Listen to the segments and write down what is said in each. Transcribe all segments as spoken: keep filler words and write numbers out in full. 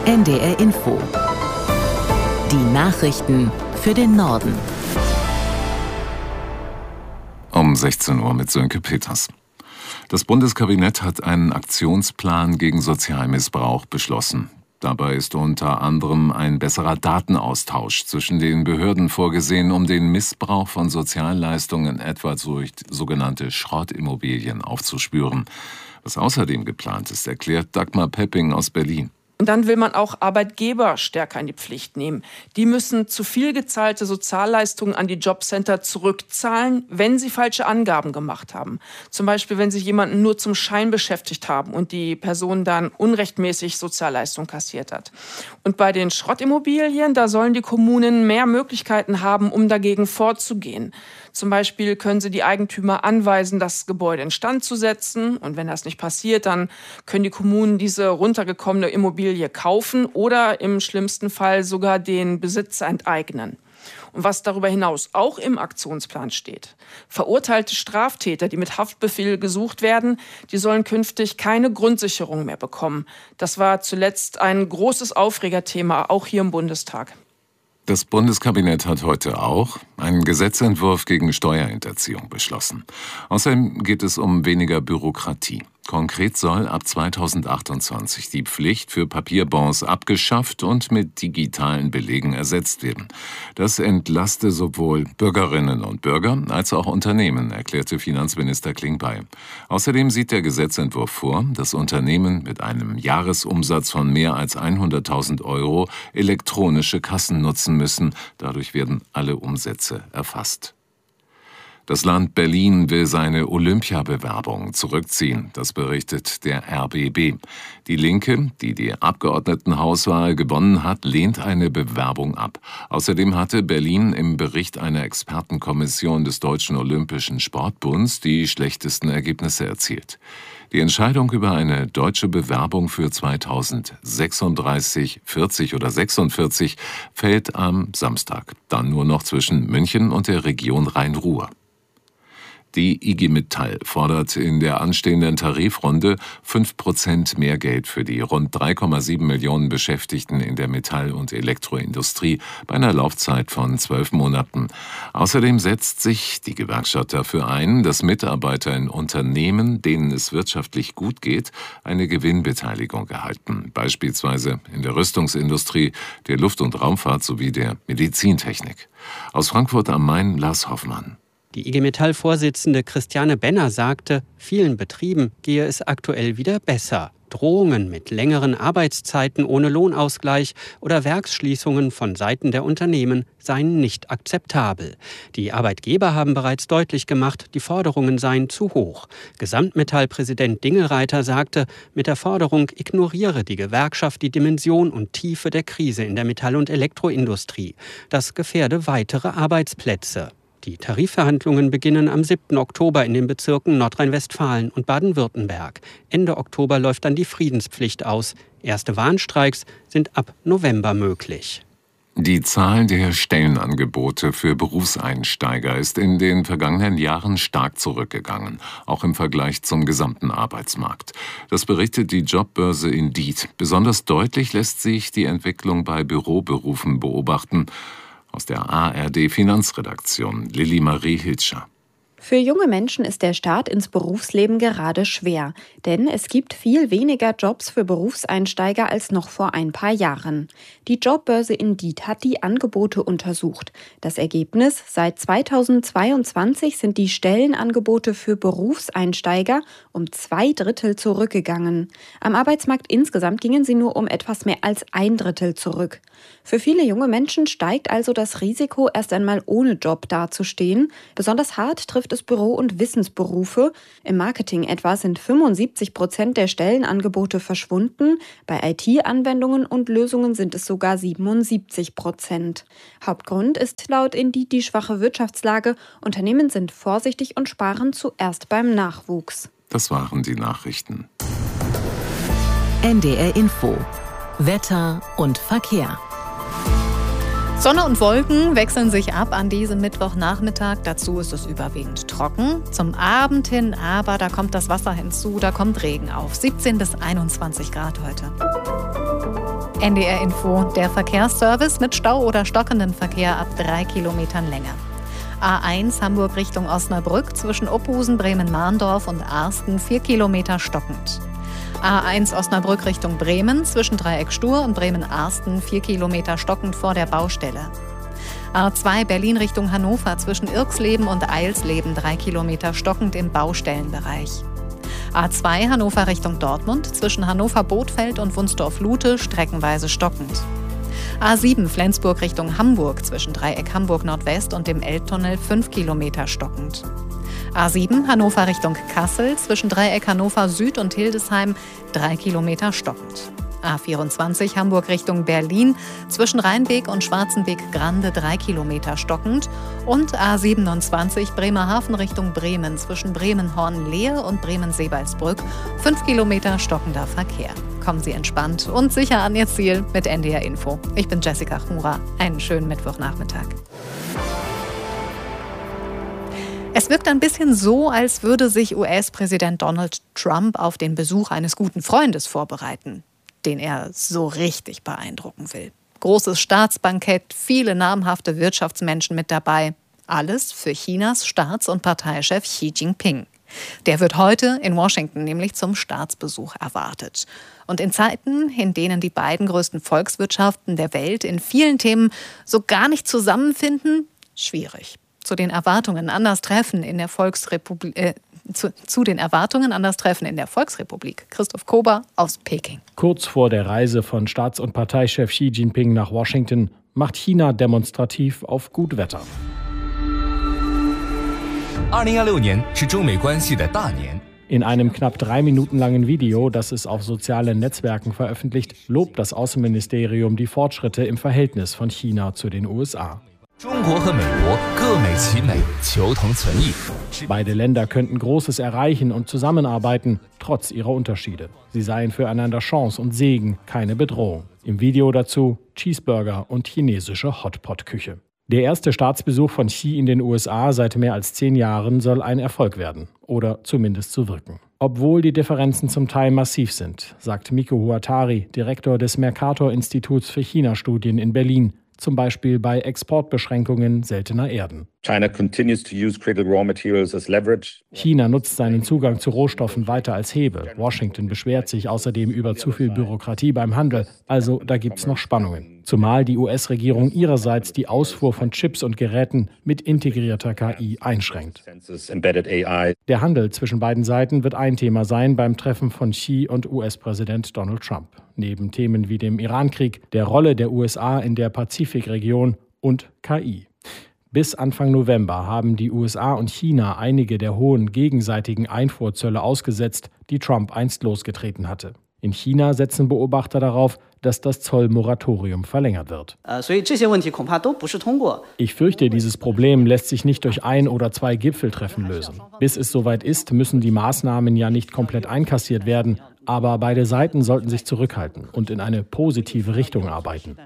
N D R Info. Die Nachrichten für den Norden. Um sechzehn Uhr mit Sönke Peters. Das Bundeskabinett hat einen Aktionsplan gegen Sozialmissbrauch beschlossen. Dabei ist unter anderem ein besserer Datenaustausch zwischen den Behörden vorgesehen, um den Missbrauch von Sozialleistungen etwa durch sogenannte Schrottimmobilien aufzuspüren. Was außerdem geplant ist, erklärt Dagmar Pepping aus Berlin. Und dann will man auch Arbeitgeber stärker in die Pflicht nehmen. Die müssen zu viel gezahlte Sozialleistungen an die Jobcenter zurückzahlen, wenn sie falsche Angaben gemacht haben. Zum Beispiel, wenn sie jemanden nur zum Schein beschäftigt haben und die Person dann unrechtmäßig Sozialleistung kassiert hat. Und bei den Schrottimmobilien, da sollen die Kommunen mehr Möglichkeiten haben, um dagegen vorzugehen. Zum Beispiel können sie die Eigentümer anweisen, das Gebäude instand zu setzen. Und wenn das nicht passiert, dann können die Kommunen diese runtergekommene Immobilie kaufen oder im schlimmsten Fall sogar den Besitzer enteignen. Und was darüber hinaus auch im Aktionsplan steht: Verurteilte Straftäter, die mit Haftbefehl gesucht werden, die sollen künftig keine Grundsicherung mehr bekommen. Das war zuletzt ein großes Aufregerthema, auch hier im Bundestag. Das Bundeskabinett hat heute auch einen Gesetzentwurf gegen Steuerhinterziehung beschlossen. Außerdem geht es um weniger Bürokratie. Konkret soll ab zweitausendachtundzwanzig die Pflicht für Papierbons abgeschafft und mit digitalen Belegen ersetzt werden. Das entlaste sowohl Bürgerinnen und Bürger als auch Unternehmen, erklärte Finanzminister Klingbeil. Außerdem sieht der Gesetzentwurf vor, dass Unternehmen mit einem Jahresumsatz von mehr als hunderttausend Euro elektronische Kassen nutzen müssen. Dadurch werden alle Umsätze erfasst. Das Land Berlin will seine Olympiabewerbung zurückziehen, das berichtet der R B B. Die Linke, die die Abgeordnetenhauswahl gewonnen hat, lehnt eine Bewerbung ab. Außerdem hatte Berlin im Bericht einer Expertenkommission des Deutschen Olympischen Sportbunds die schlechtesten Ergebnisse erzielt. Die Entscheidung über eine deutsche Bewerbung für zweitausendsechsunddreißig, vierzig oder sechsundvierzig fällt am Samstag, dann nur noch zwischen München und der Region Rhein-Ruhr. Die I G Metall fordert in der anstehenden Tarifrunde fünf Prozent mehr Geld für die rund drei Komma sieben Millionen Beschäftigten in der Metall- und Elektroindustrie bei einer Laufzeit von zwölf Monaten. Außerdem setzt sich die Gewerkschaft dafür ein, dass Mitarbeiter in Unternehmen, denen es wirtschaftlich gut geht, eine Gewinnbeteiligung erhalten, beispielsweise in der Rüstungsindustrie, der Luft- und Raumfahrt sowie der Medizintechnik. Aus Frankfurt am Main, Lars Hoffmann. Die I G Metall-Vorsitzende Christiane Benner sagte, vielen Betrieben gehe es aktuell wieder besser. Drohungen mit längeren Arbeitszeiten ohne Lohnausgleich oder Werksschließungen von Seiten der Unternehmen seien nicht akzeptabel. Die Arbeitgeber haben bereits deutlich gemacht, die Forderungen seien zu hoch. Gesamtmetall-Präsident Dingelreiter sagte, mit der Forderung ignoriere die Gewerkschaft die Dimension und Tiefe der Krise in der Metall- und Elektroindustrie. Das gefährde weitere Arbeitsplätze. Die Tarifverhandlungen beginnen am siebten Oktober in den Bezirken Nordrhein-Westfalen und Baden-Württemberg. Ende Oktober läuft dann die Friedenspflicht aus. Erste Warnstreiks sind ab November möglich. Die Zahl der Stellenangebote für Berufseinsteiger ist in den vergangenen Jahren stark zurückgegangen, auch im Vergleich zum gesamten Arbeitsmarkt. Das berichtet die Jobbörse Indeed. Besonders deutlich lässt sich die Entwicklung bei Büroberufen beobachten. Aus der A R D-Finanzredaktion, Lilly Marie Hilscher. Für junge Menschen ist der Start ins Berufsleben gerade schwer, denn es gibt viel weniger Jobs für Berufseinsteiger als noch vor ein paar Jahren. Die Jobbörse Indeed hat die Angebote untersucht. Das Ergebnis: Seit zweitausendzweiundzwanzig sind die Stellenangebote für Berufseinsteiger um zwei Drittel zurückgegangen. Am Arbeitsmarkt insgesamt gingen sie nur um etwas mehr als ein Drittel zurück. Für viele junge Menschen steigt also das Risiko, erst einmal ohne Job dazustehen. Besonders hart trifft es Büro- und Wissensberufe. Im Marketing etwa sind fünfundsiebzig Prozent der Stellenangebote verschwunden. Bei I T-Anwendungen und Lösungen sind es sogar siebenundsiebzig Prozent. Hauptgrund ist laut Indeed die schwache Wirtschaftslage. Unternehmen sind vorsichtig und sparen zuerst beim Nachwuchs. Das waren die Nachrichten. N D R Info. Wetter und Verkehr. Sonne und Wolken wechseln sich ab an diesem Mittwochnachmittag. Dazu ist es überwiegend trocken. Zum Abend hin aber, da kommt das Wasser hinzu, da kommt Regen auf. siebzehn bis einundzwanzig Grad heute. N D R Info, der Verkehrsservice mit Stau oder stockendem Verkehr ab drei Kilometern Länge. A eins Hamburg Richtung Osnabrück zwischen Opusen, Bremen-Mahndorf und Arsten vier Kilometer stockend. A eins Osnabrück Richtung Bremen zwischen Dreieck Stur und Bremen-Arsten vier Kilometer stockend vor der Baustelle. A zwei Berlin Richtung Hannover zwischen Irxleben und Eilsleben drei Kilometer stockend im Baustellenbereich. A zwei Hannover Richtung Dortmund zwischen Hannover-Bothfeld und Wunsdorf-Lute streckenweise stockend. A sieben Flensburg Richtung Hamburg zwischen Dreieck Hamburg Nordwest und dem Elbtunnel fünf Kilometer stockend. A sieben Hannover Richtung Kassel zwischen Dreieck Hannover Süd und Hildesheim drei Kilometer stockend. A vierundzwanzig Hamburg Richtung Berlin zwischen Rheinweg und Schwarzenweg-Grande drei Kilometer stockend und A siebenundzwanzig Bremerhaven Richtung Bremen zwischen Bremen-Hornlehe und Bremen-Seebalsbrück fünf Kilometer stockender Verkehr. Kommen Sie entspannt und sicher an Ihr Ziel mit N D R Info. Ich bin Jessica Chmura. Einen schönen Mittwochnachmittag. Es wirkt ein bisschen so, als würde sich U S-Präsident Donald Trump auf den Besuch eines guten Freundes vorbereiten, den er so richtig beeindrucken will. Großes Staatsbankett, viele namhafte Wirtschaftsmenschen mit dabei. Alles für Chinas Staats- und Parteichef Xi Jinping. Der wird heute in Washington nämlich zum Staatsbesuch erwartet. Und in Zeiten, in denen die beiden größten Volkswirtschaften der Welt in vielen Themen so gar nicht zusammenfinden, schwierig. Zu den Erwartungen an das Treffen in der Volksrepublik, äh, zu, zu den Erwartungen an das Treffen in der Volksrepublik. Christoph Kober aus Peking. Kurz vor der Reise von Staats- und Parteichef Xi Jinping nach Washington macht China demonstrativ auf gut Wetter. In einem knapp drei Minuten langen Video, das es auf sozialen Netzwerken veröffentlicht, lobt das Außenministerium die Fortschritte im Verhältnis von China zu den U S A. Beide Länder könnten Großes erreichen und zusammenarbeiten, trotz ihrer Unterschiede. Sie seien füreinander Chance und Segen, keine Bedrohung. Im Video dazu Cheeseburger und chinesische Hotpot-Küche. Der erste Staatsbesuch von Xi in den U S A seit mehr als zehn Jahren soll ein Erfolg werden. Oder zumindest so wirken. Obwohl die Differenzen zum Teil massiv sind, sagt Miko Huatari, Direktor des Mercator-Instituts für China-Studien in Berlin, zum Beispiel bei Exportbeschränkungen seltener Erden. China continues to use critical raw materials as leverage. China nutzt seinen Zugang zu Rohstoffen weiter als Hebel. Washington beschwert sich außerdem über zu viel Bürokratie beim Handel. Also da gibt's noch Spannungen. Zumal die U S-Regierung ihrerseits die Ausfuhr von Chips und Geräten mit integrierter K I einschränkt. Der Handel zwischen beiden Seiten wird ein Thema sein beim Treffen von Xi und U S-Präsident Donald Trump. Neben Themen wie dem Irankrieg, der Rolle der U S A in der Pazifikregion und K I. Bis Anfang November haben die U S A und China einige der hohen gegenseitigen Einfuhrzölle ausgesetzt, die Trump einst losgetreten hatte. In China setzen Beobachter darauf, dass das Zollmoratorium verlängert wird. Ich fürchte, dieses Problem lässt sich nicht durch ein oder zwei Gipfeltreffen lösen. Bis es soweit ist, müssen die Maßnahmen ja nicht komplett einkassiert werden, aber beide Seiten sollten sich zurückhalten und in eine positive Richtung arbeiten,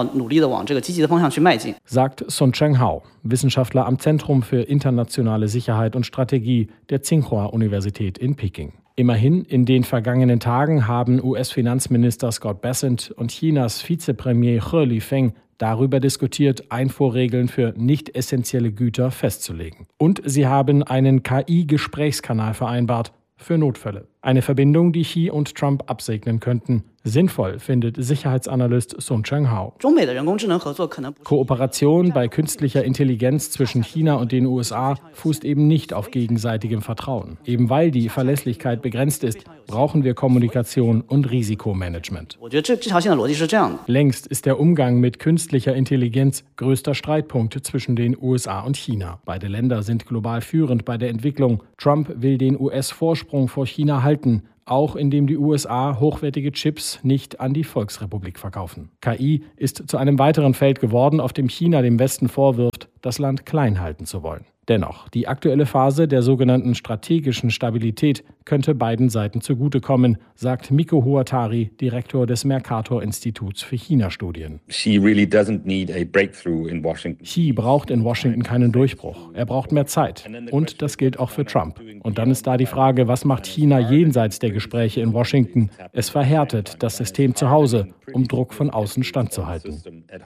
sagt Sun Cheng-hao, Wissenschaftler am Zentrum für internationale Sicherheit und Strategie der Tsinghua-Universität in Peking. Immerhin, in den vergangenen Tagen haben U S-Finanzminister Scott Bessent und Chinas Vizepremier He Lifeng darüber diskutiert, Einfuhrregeln für nicht essentielle Güter festzulegen. Und sie haben einen K I-Gesprächskanal vereinbart für Notfälle. Eine Verbindung, die Xi und Trump absegnen könnten. Sinnvoll findet Sicherheitsanalyst Sun Cheng-hao. Kooperation bei künstlicher Intelligenz zwischen China und den U S A fußt eben nicht auf gegenseitigem Vertrauen. Eben weil die Verlässlichkeit begrenzt ist, brauchen wir Kommunikation und Risikomanagement. Längst ist der Umgang mit künstlicher Intelligenz größter Streitpunkt zwischen den U S A und China. Beide Länder sind global führend bei der Entwicklung. Trump will den U S-Vorsprung vor China halten, auch indem die U S A hochwertige Chips nicht an die Volksrepublik verkaufen. K I ist zu einem weiteren Feld geworden, auf dem China dem Westen vorwirft, das Land klein halten zu wollen. Dennoch, die aktuelle Phase der sogenannten strategischen Stabilität könnte beiden Seiten zugutekommen, sagt Miko Huatari, Direktor des Mercator-Instituts für China-Studien. Xi really doesn't need a breakthrough in Washington. Xi braucht in Washington keinen Durchbruch. Er braucht mehr Zeit. Und das gilt auch für Trump. Und dann ist da die Frage, was macht China jenseits der Gespräche in Washington? Es verhärtet das System zu Hause, um Druck von außen standzuhalten.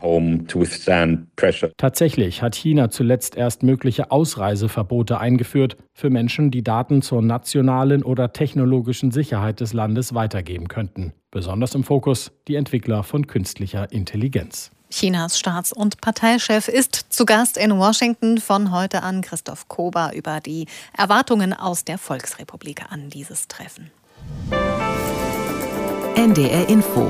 Tatsächlich hat China zuletzt erst mögliche Ausreiseverbote eingeführt für Menschen, die Daten zur nationalen oder technologischen Sicherheit des Landes weitergeben könnten. Besonders im Fokus die Entwickler von künstlicher Intelligenz. Chinas Staats- und Parteichef ist zu Gast in Washington. Von heute an Christoph Kober über die Erwartungen aus der Volksrepublik an dieses Treffen. N D R Info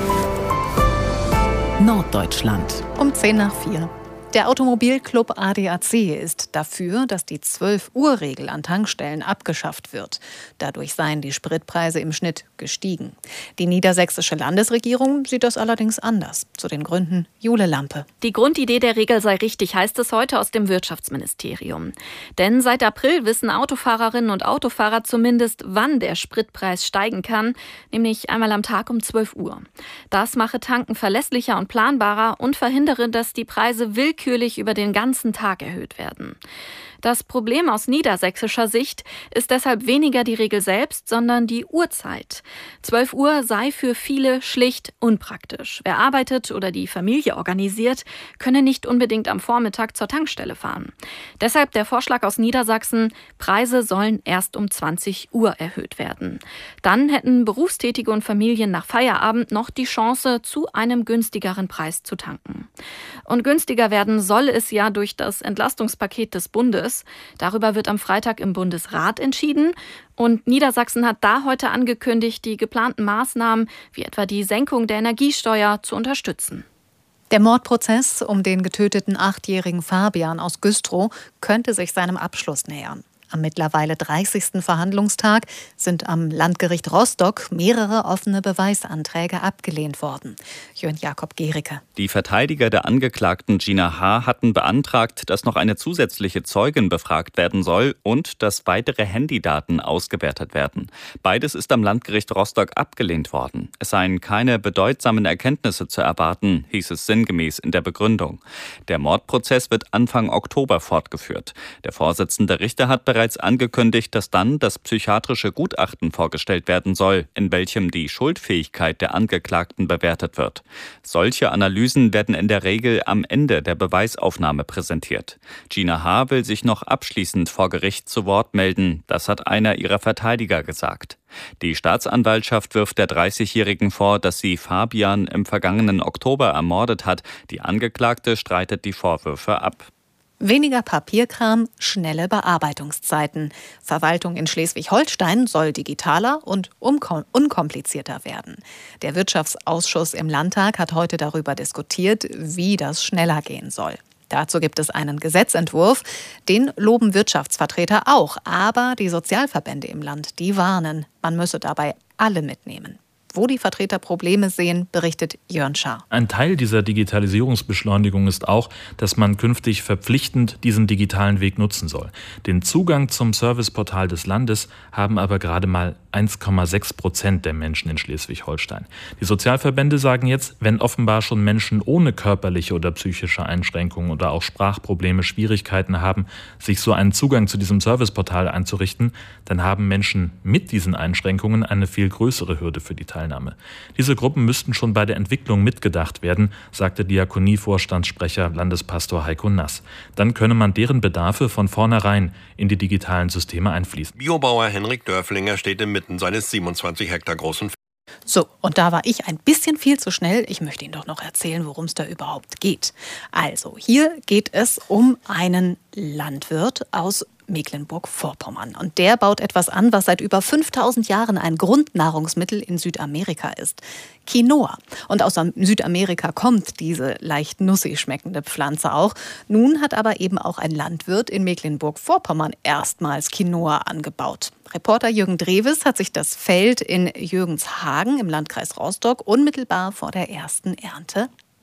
Norddeutschland. Um zehn nach vier. Der Automobilclub A D A C ist dafür, dass die zwölf-Uhr-Regel an Tankstellen abgeschafft wird. Dadurch seien die Spritpreise im Schnitt gestiegen. Die niedersächsische Landesregierung sieht das allerdings anders. Zu den Gründen Jule Lampe. Die Grundidee der Regel sei richtig, heißt es heute aus dem Wirtschaftsministerium. Denn seit April wissen Autofahrerinnen und Autofahrer zumindest, wann der Spritpreis steigen kann, nämlich einmal am Tag um zwölf Uhr. Das mache Tanken verlässlicher und planbarer und verhindere, dass die Preise willkürlich über den ganzen Tag erhöht werden. Das Problem aus niedersächsischer Sicht ist deshalb weniger die Regel selbst, sondern die Uhrzeit. zwölf Uhr sei für viele schlicht unpraktisch. Wer arbeitet oder die Familie organisiert, könne nicht unbedingt am Vormittag zur Tankstelle fahren. Deshalb der Vorschlag aus Niedersachsen, Preise sollen erst um zwanzig Uhr erhöht werden. Dann hätten Berufstätige und Familien nach Feierabend noch die Chance, zu einem günstigeren Preis zu tanken. Und günstiger werden soll es ja durch das Entlastungspaket des Bundes. Darüber wird am Freitag im Bundesrat entschieden. Und Niedersachsen hat da heute angekündigt, die geplanten Maßnahmen, wie etwa die Senkung der Energiesteuer, zu unterstützen. Der Mordprozess um den getöteten achtjährigen Fabian aus Güstrow könnte sich seinem Abschluss nähern. Am mittlerweile dreißigsten Verhandlungstag sind am Landgericht Rostock mehrere offene Beweisanträge abgelehnt worden. Jörn Jakob Gericke. Die Verteidiger der Angeklagten Gina H. hatten beantragt, dass noch eine zusätzliche Zeugin befragt werden soll und dass weitere Handydaten ausgewertet werden. Beides ist am Landgericht Rostock abgelehnt worden. Es seien keine bedeutsamen Erkenntnisse zu erwarten, hieß es sinngemäß in der Begründung. Der Mordprozess wird Anfang Oktober fortgeführt. Der Vorsitzende Richter hat bereits bereits angekündigt, dass dann das psychiatrische Gutachten vorgestellt werden soll, in welchem die Schuldfähigkeit der Angeklagten bewertet wird. Solche Analysen werden in der Regel am Ende der Beweisaufnahme präsentiert. Gina H. will sich noch abschließend vor Gericht zu Wort melden. Das hat einer ihrer Verteidiger gesagt. Die Staatsanwaltschaft wirft der dreißigjährigen vor, dass sie Fabian im vergangenen Oktober ermordet hat. Die Angeklagte streitet die Vorwürfe ab. Weniger Papierkram, schnelle Bearbeitungszeiten. Verwaltung in Schleswig-Holstein soll digitaler und unkomplizierter werden. Der Wirtschaftsausschuss im Landtag hat heute darüber diskutiert, wie das schneller gehen soll. Dazu gibt es einen Gesetzentwurf, den loben Wirtschaftsvertreter auch. Aber die Sozialverbände im Land, die warnen, man müsse dabei alle mitnehmen. Wo die Vertreter Probleme sehen, berichtet Jörn Schaar. Ein Teil dieser Digitalisierungsbeschleunigung ist auch, dass man künftig verpflichtend diesen digitalen Weg nutzen soll. Den Zugang zum Serviceportal des Landes haben aber gerade mal eins Komma sechs Prozent der Menschen in Schleswig-Holstein. Die Sozialverbände sagen jetzt, wenn offenbar schon Menschen ohne körperliche oder psychische Einschränkungen oder auch Sprachprobleme Schwierigkeiten haben, sich so einen Zugang zu diesem Serviceportal einzurichten, dann haben Menschen mit diesen Einschränkungen eine viel größere Hürde für die Teilnahme. Diese Gruppen müssten schon bei der Entwicklung mitgedacht werden, sagte Diakonie-Vorstandssprecher Landespastor Heiko Nass. Dann könne man deren Bedarfe von vornherein in die digitalen Systeme einfließen. Biobauer Henrik Dörflinger steht inmitten seines siebenundzwanzig Hektar großen. So, und da war ich ein bisschen viel zu schnell. Ich möchte Ihnen doch noch erzählen, worum es da überhaupt geht. Also, hier geht es um einen Landwirt aus Mecklenburg-Vorpommern. Und der baut etwas an, was seit über fünftausend Jahren ein Grundnahrungsmittel in Südamerika ist. Quinoa. Und aus Südamerika kommt diese leicht nussig schmeckende Pflanze auch. Nun hat aber eben auch ein Landwirt in Mecklenburg-Vorpommern erstmals Quinoa angebaut. Reporter Jürgen Drewes hat sich das Feld in Jürgenshagen im Landkreis Rostock unmittelbar vor der ersten Ernte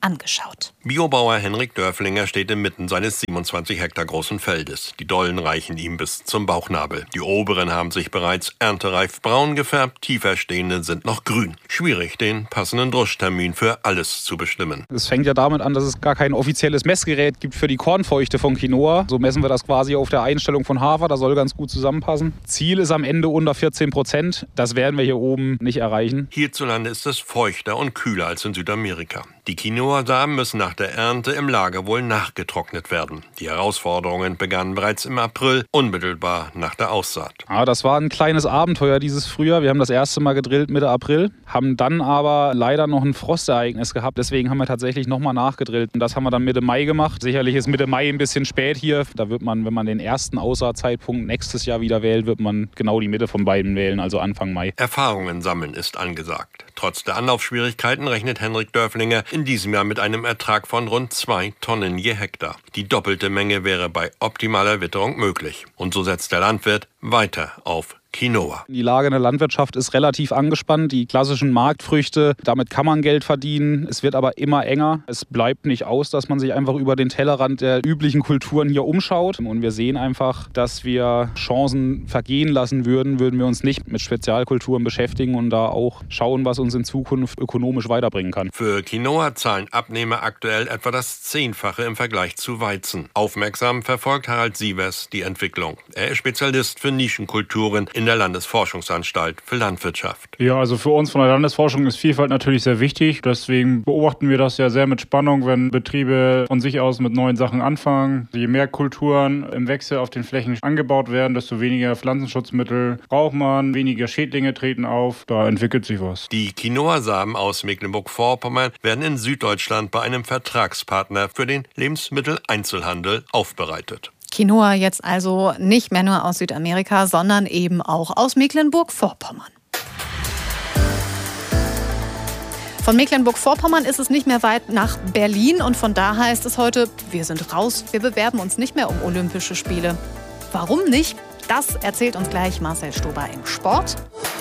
angeschaut. Biobauer Henrik Dörflinger steht inmitten seines siebenundzwanzig Hektar großen Feldes. Die Dollen reichen ihm bis zum Bauchnabel. Die oberen haben sich bereits erntereif braun gefärbt, tiefer stehende sind noch grün. Schwierig, den passenden Druschtermin für alles zu bestimmen. Es fängt ja damit an, dass es gar kein offizielles Messgerät gibt für die Kornfeuchte von Quinoa. So messen wir das quasi auf der Einstellung von Hafer, das soll ganz gut zusammenpassen. Ziel ist am Ende unter vierzehn Prozent. Das werden wir hier oben nicht erreichen. Hierzulande ist es feuchter und kühler als in Südamerika. Die Quinoa-Samen müssen nach der Ernte im Lager wohl nachgetrocknet werden. Die Herausforderungen begannen bereits im April, unmittelbar nach der Aussaat. Ja, das war ein kleines Abenteuer dieses Frühjahr. Wir haben das erste Mal gedrillt Mitte April, haben dann aber leider noch ein Frostereignis gehabt. Deswegen haben wir tatsächlich nochmal nachgedrillt. Und das haben wir dann Mitte Mai gemacht. Sicherlich ist Mitte Mai ein bisschen spät hier. Da wird man, wenn man den ersten Aussaatzeitpunkt nächstes Jahr wieder wählt, wird man genau die Mitte von beiden wählen, also Anfang Mai. Erfahrungen sammeln ist angesagt. Trotz der Anlaufschwierigkeiten rechnet Henrik Dörflinger in diesem Jahr mit einem Ertrag von rund zwei Tonnen je Hektar. Die doppelte Menge wäre bei optimaler Witterung möglich. Und so setzt der Landwirt weiter auf Quinoa. Die Lage in der Landwirtschaft ist relativ angespannt. Die klassischen Marktfrüchte, damit kann man Geld verdienen. Es wird aber immer enger. Es bleibt nicht aus, dass man sich einfach über den Tellerrand der üblichen Kulturen hier umschaut. Und wir sehen einfach, dass wir Chancen vergehen lassen würden, würden wir uns nicht mit Spezialkulturen beschäftigen und da auch schauen, was uns in Zukunft ökonomisch weiterbringen kann. Für Quinoa zahlen Abnehmer aktuell etwa das Zehnfache im Vergleich zu Weizen. Aufmerksam verfolgt Harald Sievers die Entwicklung. Er ist Spezialist für Nischenkulturen in der Landesforschungsanstalt für Landwirtschaft. Ja, also für uns von der Landesforschung ist Vielfalt natürlich sehr wichtig. Deswegen beobachten wir das ja sehr mit Spannung, wenn Betriebe von sich aus mit neuen Sachen anfangen. Je mehr Kulturen im Wechsel auf den Flächen angebaut werden, desto weniger Pflanzenschutzmittel braucht man, weniger Schädlinge treten auf. Da entwickelt sich was. Die Quinoa-Samen aus Mecklenburg-Vorpommern werden in Süddeutschland bei einem Vertragspartner für den Lebensmitteleinzelhandel aufbereitet. Quinoa jetzt also nicht mehr nur aus Südamerika, sondern eben auch aus Mecklenburg-Vorpommern. Von Mecklenburg-Vorpommern ist es nicht mehr weit nach Berlin und von da heißt es heute, wir sind raus, wir bewerben uns nicht mehr um Olympische Spiele. Warum nicht? Das erzählt uns gleich Marcel Stober im Sport.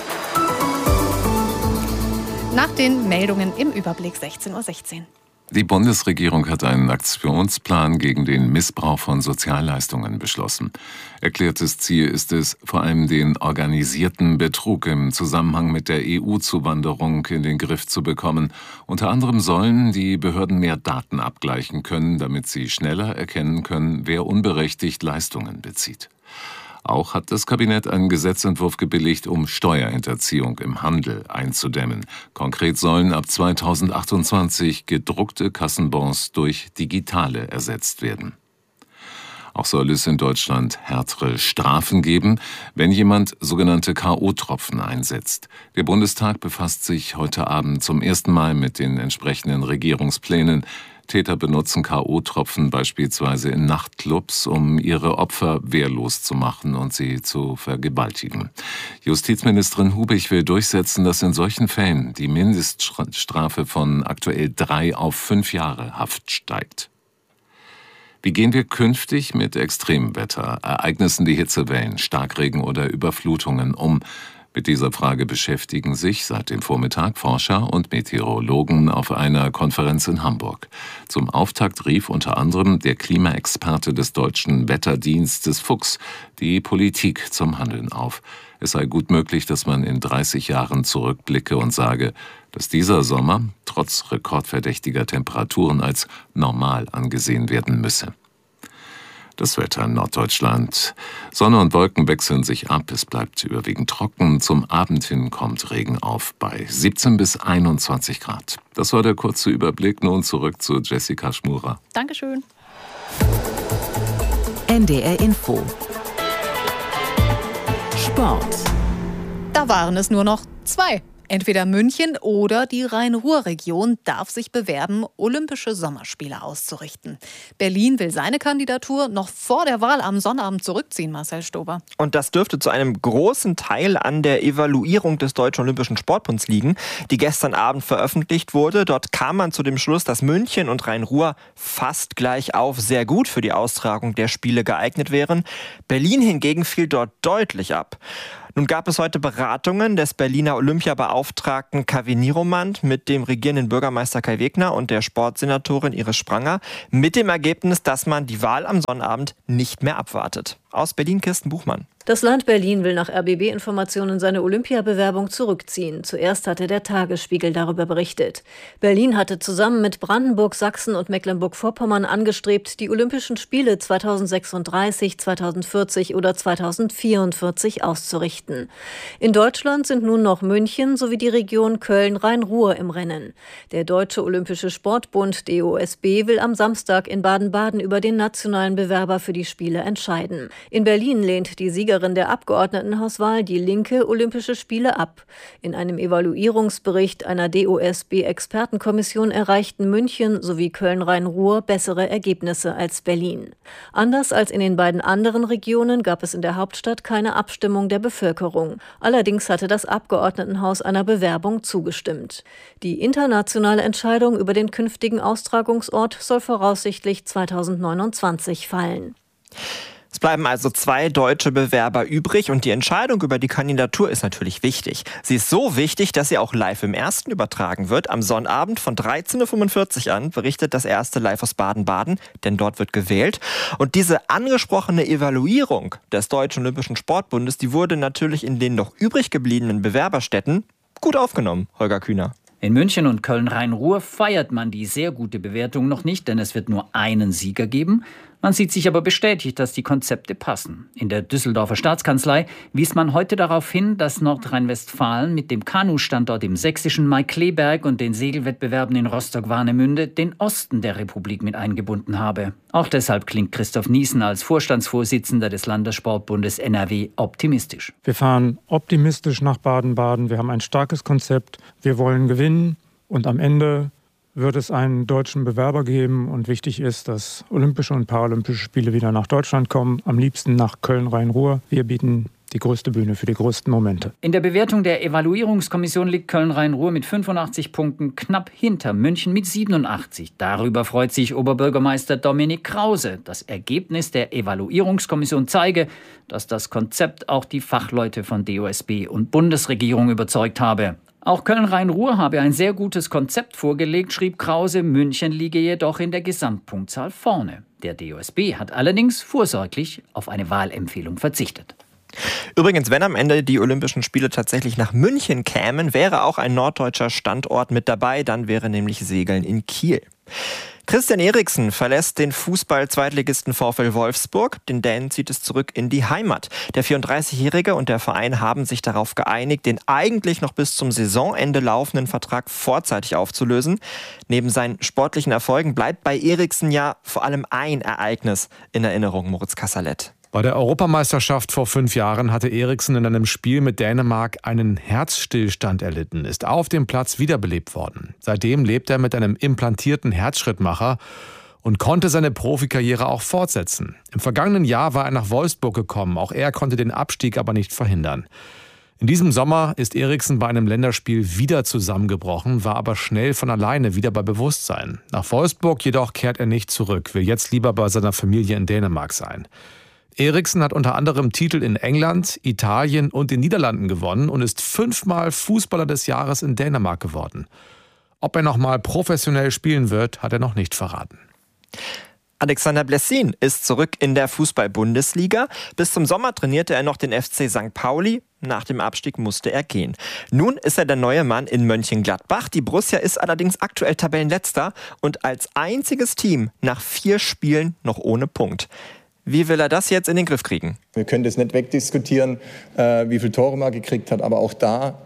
Nach den Meldungen im Überblick sechzehn Uhr sechzehn. Die Bundesregierung hat einen Aktionsplan gegen den Missbrauch von Sozialleistungen beschlossen. Erklärtes Ziel ist es, vor allem den organisierten Betrug im Zusammenhang mit der E U-Zuwanderung in den Griff zu bekommen. Unter anderem sollen die Behörden mehr Daten abgleichen können, damit sie schneller erkennen können, wer unberechtigt Leistungen bezieht. Auch hat das Kabinett einen Gesetzentwurf gebilligt, um Steuerhinterziehung im Handel einzudämmen. Konkret sollen ab zweitausendachtundzwanzig gedruckte Kassenbons durch digitale ersetzt werden. Auch soll es in Deutschland härtere Strafen geben, wenn jemand sogenannte K O-Tropfen einsetzt. Der Bundestag befasst sich heute Abend zum ersten Mal mit den entsprechenden Regierungsplänen. Täter benutzen K O-Tropfen beispielsweise in Nachtclubs, um ihre Opfer wehrlos zu machen und sie zu vergewaltigen. Justizministerin Hubig will durchsetzen, dass in solchen Fällen die Mindeststrafe von aktuell drei auf fünf Jahre Haft steigt. Wie gehen wir künftig mit Extremwetter, Ereignissen wie Hitzewellen, Starkregen oder Überflutungen um? Mit dieser Frage beschäftigen sich seit dem Vormittag Forscher und Meteorologen auf einer Konferenz in Hamburg. Zum Auftakt rief unter anderem der Klimaexperte des Deutschen Wetterdienstes Fuchs die Politik zum Handeln auf. Es sei gut möglich, dass man in dreißig Jahren zurückblicke und sage, dass dieser Sommer trotz rekordverdächtiger Temperaturen als normal angesehen werden müsse. Das Wetter in Norddeutschland. Sonne und Wolken wechseln sich ab. Es bleibt überwiegend trocken. Zum Abend hin kommt Regen auf bei siebzehn bis einundzwanzig Grad. Das war der kurze Überblick. Nun zurück zu Jessica Schmurer. Dankeschön. N D R Info. Sport. Da waren es nur noch zwei. Entweder München oder die Rhein-Ruhr-Region darf sich bewerben, Olympische Sommerspiele auszurichten. Berlin will seine Kandidatur noch vor der Wahl am Sonnabend zurückziehen, Marcel Stober. Und das dürfte zu einem großen Teil an der Evaluierung des Deutschen Olympischen Sportbunds liegen, die gestern Abend veröffentlicht wurde. Dort kam man zu dem Schluss, dass München und Rhein-Ruhr fast gleich auf sehr gut für die Austragung der Spiele geeignet wären. Berlin hingegen fiel dort deutlich ab. Nun gab es heute Beratungen des Berliner Olympiabeauftragten Kaveh Niromand mit dem regierenden Bürgermeister Kai Wegner und der Sportsenatorin Iris Spranger mit dem Ergebnis, dass man die Wahl am Sonnabend nicht mehr abwartet. Aus Berlin Kirsten Buchmann. Das Land Berlin will nach R B B-Informationen seine Olympiabewerbung zurückziehen. Zuerst hatte der Tagesspiegel darüber berichtet. Berlin hatte zusammen mit Brandenburg, Sachsen und Mecklenburg-Vorpommern angestrebt, die Olympischen Spiele zweitausendsechsunddreißig, zweitausendvierzig oder zweitausendvierundvierzig auszurichten. In Deutschland sind nun noch München sowie die Region Köln-Rhein-Ruhr im Rennen. Der Deutsche Olympische Sportbund D O S B will am Samstag in Baden-Baden über den nationalen Bewerber für die Spiele entscheiden. In Berlin lehnt die Siegerin der Abgeordnetenhauswahl die linke Olympische Spiele ab. In einem Evaluierungsbericht einer D O S B-Expertenkommission erreichten München sowie Köln-Rhein-Ruhr bessere Ergebnisse als Berlin. Anders als in den beiden anderen Regionen gab es in der Hauptstadt keine Abstimmung der Bevölkerung. Allerdings hatte das Abgeordnetenhaus einer Bewerbung zugestimmt. Die internationale Entscheidung über den künftigen Austragungsort soll voraussichtlich zweitausendneunundzwanzig fallen. Es bleiben also zwei deutsche Bewerber übrig und die Entscheidung über die Kandidatur ist natürlich wichtig. Sie ist so wichtig, dass sie auch live im Ersten übertragen wird. Am Sonnabend von dreizehn Uhr fünfundvierzig an berichtet das Erste live aus Baden-Baden, denn dort wird gewählt. Und diese angesprochene Evaluierung des Deutschen Olympischen Sportbundes, die wurde natürlich in den noch übrig gebliebenen Bewerberstädten gut aufgenommen. Holger Kühner. In München und Köln-Rhein-Ruhr feiert man die sehr gute Bewertung noch nicht, denn es wird nur einen Sieger geben. Man sieht sich aber bestätigt, dass die Konzepte passen. In der Düsseldorfer Staatskanzlei wies man heute darauf hin, dass Nordrhein-Westfalen mit dem Kanu-Standort im sächsischen Maikleberg und den Segelwettbewerben in Rostock-Warnemünde den Osten der Republik mit eingebunden habe. Auch deshalb klingt Christoph Niesen als Vorstandsvorsitzender des Landessportbundes N R W optimistisch. Wir fahren optimistisch nach Baden-Baden. Wir haben ein starkes Konzept. Wir wollen gewinnen und am Ende wird es einen deutschen Bewerber geben. Und wichtig ist, dass Olympische und Paralympische Spiele wieder nach Deutschland kommen. Am liebsten nach Köln-Rhein-Ruhr. Wir bieten die größte Bühne für die größten Momente. In der Bewertung der Evaluierungskommission liegt Köln-Rhein-Ruhr mit fünfundachtzig Punkten knapp hinter München mit siebenundachtzig. Darüber freut sich Oberbürgermeister Dominik Krause. Das Ergebnis der Evaluierungskommission zeige, dass das Konzept auch die Fachleute von D O S B und Bundesregierung überzeugt habe. Auch Köln-Rhein-Ruhr habe ein sehr gutes Konzept vorgelegt, schrieb Krause. München liege jedoch in der Gesamtpunktzahl vorne. Der D O S B hat allerdings vorsorglich auf eine Wahlempfehlung verzichtet. Übrigens, wenn am Ende die Olympischen Spiele tatsächlich nach München kämen, wäre auch ein norddeutscher Standort mit dabei. Dann wäre nämlich Segeln in Kiel. Christian Eriksen verlässt den Fußball-Zweitligisten VfL Wolfsburg. Den Dänen zieht es zurück in die Heimat. Der vierunddreißigjährige und der Verein haben sich darauf geeinigt, den eigentlich noch bis zum Saisonende laufenden Vertrag vorzeitig aufzulösen. Neben seinen sportlichen Erfolgen bleibt bei Eriksen ja vor allem ein Ereignis in Erinnerung, Moritz Kasserlet. Bei der Europameisterschaft vor fünf Jahren hatte Eriksen in einem Spiel mit Dänemark einen Herzstillstand erlitten, ist auf dem Platz wiederbelebt worden. Seitdem lebt er mit einem implantierten Herzschrittmacher und konnte seine Profikarriere auch fortsetzen. Im vergangenen Jahr war er nach Wolfsburg gekommen, auch er konnte den Abstieg aber nicht verhindern. In diesem Sommer ist Eriksen bei einem Länderspiel wieder zusammengebrochen, war aber schnell von alleine wieder bei Bewusstsein. Nach Wolfsburg jedoch kehrt er nicht zurück, will jetzt lieber bei seiner Familie in Dänemark sein. Eriksen hat unter anderem Titel in England, Italien und den Niederlanden gewonnen und ist fünfmal Fußballer des Jahres in Dänemark geworden. Ob er noch mal professionell spielen wird, hat er noch nicht verraten. Alexander Blessin ist zurück in der Fußball-Bundesliga. Bis zum Sommer trainierte er noch den F C Sankt Pauli. Nach dem Abstieg musste er gehen. Nun ist er der neue Mann in Mönchengladbach. Die Borussia ist allerdings aktuell Tabellenletzter und als einziges Team nach vier Spielen noch ohne Punkt. Wie will er das jetzt in den Griff kriegen? Wir können das nicht wegdiskutieren, äh, wie viele Tore man gekriegt hat, aber auch da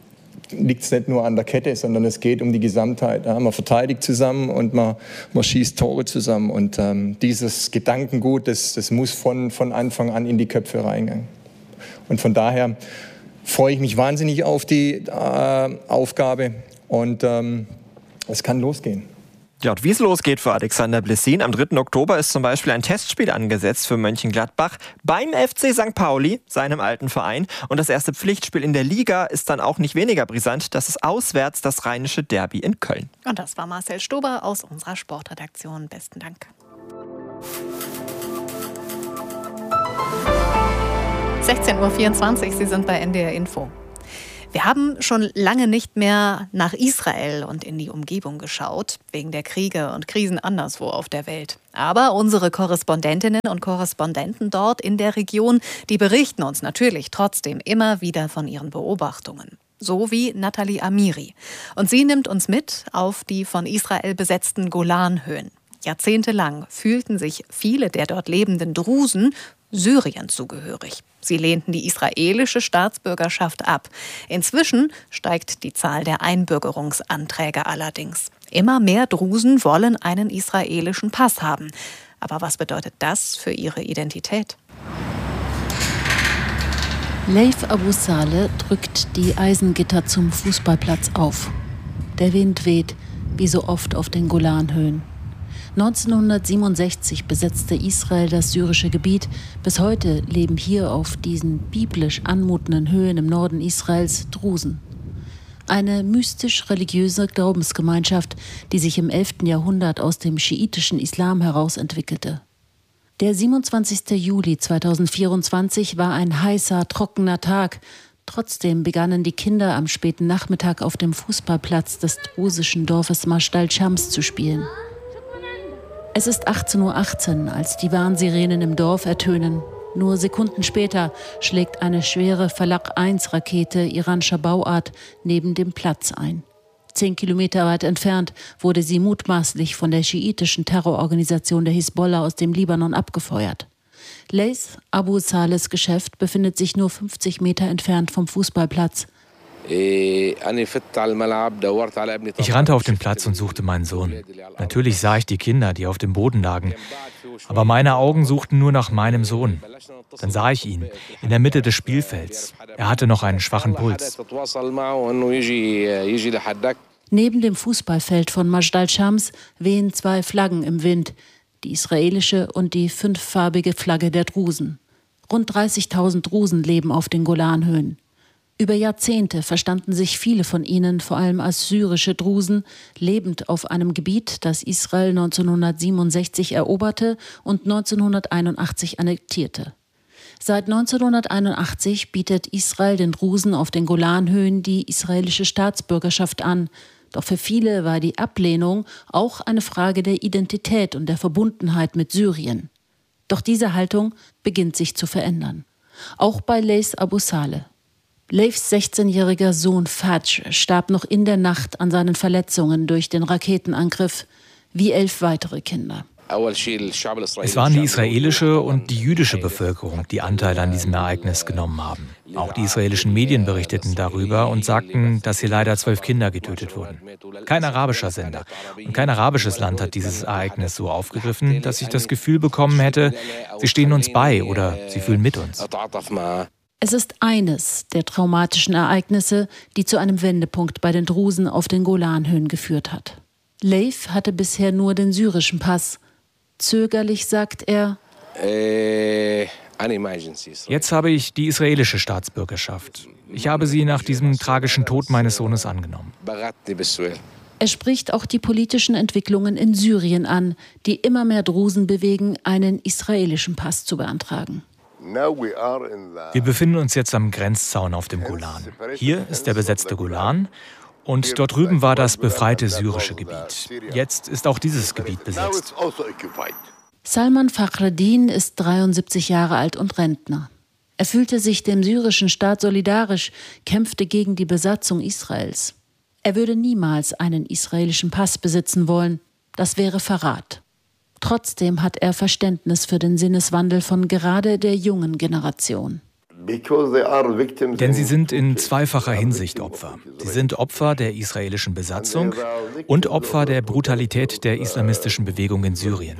liegt es nicht nur an der Kette, sondern es geht um die Gesamtheit. Ja, man verteidigt zusammen und man, man schießt Tore zusammen. Und ähm, dieses Gedankengut, das, das muss von, von Anfang an in die Köpfe reingehen. Und von daher freue ich mich wahnsinnig auf die äh, Aufgabe und ähm, es kann losgehen. Ja, und wie es losgeht für Alexander Blessin. Am dritten Oktober ist zum Beispiel ein Testspiel angesetzt für Mönchengladbach beim F C Sankt Pauli, seinem alten Verein. Und das erste Pflichtspiel in der Liga ist dann auch nicht weniger brisant. Das ist auswärts das rheinische Derby in Köln. Und das war Marcel Stober aus unserer Sportredaktion. Besten Dank. sechzehn Uhr vierundzwanzig, Sie sind bei N D R Info. Wir haben schon lange nicht mehr nach Israel und in die Umgebung geschaut, wegen der Kriege und Krisen anderswo auf der Welt. Aber unsere Korrespondentinnen und Korrespondenten dort in der Region, die berichten uns natürlich trotzdem immer wieder von ihren Beobachtungen. So wie Nathalie Amiri. Und sie nimmt uns mit auf die von Israel besetzten Golanhöhen. Jahrzehntelang fühlten sich viele der dort lebenden Drusen Syrien zugehörig. Sie lehnten die israelische Staatsbürgerschaft ab. Inzwischen steigt die Zahl der Einbürgerungsanträge allerdings. Immer mehr Drusen wollen einen israelischen Pass haben. Aber was bedeutet das für ihre Identität? Leif Abu Saleh drückt die Eisengitter zum Fußballplatz auf. Der Wind weht, wie so oft auf den Golanhöhen. neunzehnhundertsiebenundsechzig besetzte Israel das syrische Gebiet. Bis heute leben hier auf diesen biblisch anmutenden Höhen im Norden Israels Drusen. Eine mystisch-religiöse Glaubensgemeinschaft, die sich im elften Jahrhundert aus dem schiitischen Islam heraus entwickelte. Der siebenundzwanzigster Juli zweitausendvierundzwanzig war ein heißer, trockener Tag. Trotzdem begannen die Kinder am späten Nachmittag auf dem Fußballplatz des drusischen Dorfes Majdal Shams zu spielen. Es ist achtzehn Uhr achtzehn, als die Warnsirenen im Dorf ertönen. Nur Sekunden später schlägt eine schwere Falak eins Rakete iranischer Bauart neben dem Platz ein. Zehn Kilometer weit entfernt wurde sie mutmaßlich von der schiitischen Terrororganisation der Hisbollah aus dem Libanon abgefeuert. Leif Abu Salehs Geschäft befindet sich nur fünfzig Meter entfernt vom Fußballplatz. Ich rannte auf den Platz und suchte meinen Sohn. Natürlich sah ich die Kinder, die auf dem Boden lagen. Aber meine Augen suchten nur nach meinem Sohn. Dann sah ich ihn in der Mitte des Spielfelds. Er hatte noch einen schwachen Puls. Neben dem Fußballfeld von Majdal Shams wehen zwei Flaggen im Wind. Die israelische und die fünffarbige Flagge der Drusen. Rund dreißigtausend Drusen leben auf den Golanhöhen. Über Jahrzehnte verstanden sich viele von ihnen vor allem als syrische Drusen, lebend auf einem Gebiet, das Israel neunzehnhundertsiebenundsechzig eroberte und neunzehnhunderteinundachtzig annektierte. Seit neunzehnhunderteinundachtzig bietet Israel den Drusen auf den Golanhöhen die israelische Staatsbürgerschaft an. Doch für viele war die Ablehnung auch eine Frage der Identität und der Verbundenheit mit Syrien. Doch diese Haltung beginnt sich zu verändern. Auch bei Leif Abu Saleh. Leifs sechzehnjähriger Sohn Fadj starb noch in der Nacht an seinen Verletzungen durch den Raketenangriff, wie elf weitere Kinder. Es waren die israelische und die jüdische Bevölkerung, die Anteil an diesem Ereignis genommen haben. Auch die israelischen Medien berichteten darüber und sagten, dass hier leider zwölf Kinder getötet wurden. Kein arabischer Sender und kein arabisches Land hat dieses Ereignis so aufgegriffen, dass ich das Gefühl bekommen hätte, sie stehen uns bei oder sie fühlen mit uns. Es ist eines der traumatischen Ereignisse, die zu einem Wendepunkt bei den Drusen auf den Golanhöhen geführt hat. Leif hatte bisher nur den syrischen Pass. Zögerlich sagt er: Jetzt habe ich die israelische Staatsbürgerschaft. Ich habe sie nach diesem tragischen Tod meines Sohnes angenommen. Er spricht auch die politischen Entwicklungen in Syrien an, die immer mehr Drusen bewegen, einen israelischen Pass zu beantragen. Wir befinden uns jetzt am Grenzzaun auf dem Golan. Hier ist der besetzte Golan und dort drüben war das befreite syrische Gebiet. Jetzt ist auch dieses Gebiet besetzt. Salman Fakhreddin ist dreiundsiebzig Jahre alt und Rentner. Er fühlte sich dem syrischen Staat solidarisch, kämpfte gegen die Besatzung Israels. Er würde niemals einen israelischen Pass besitzen wollen. Das wäre Verrat. Trotzdem hat er Verständnis für den Sinneswandel von gerade der jungen Generation. Denn sie sind in zweifacher Hinsicht Opfer. Sie sind Opfer der israelischen Besatzung und Opfer der Brutalität der islamistischen Bewegung in Syrien.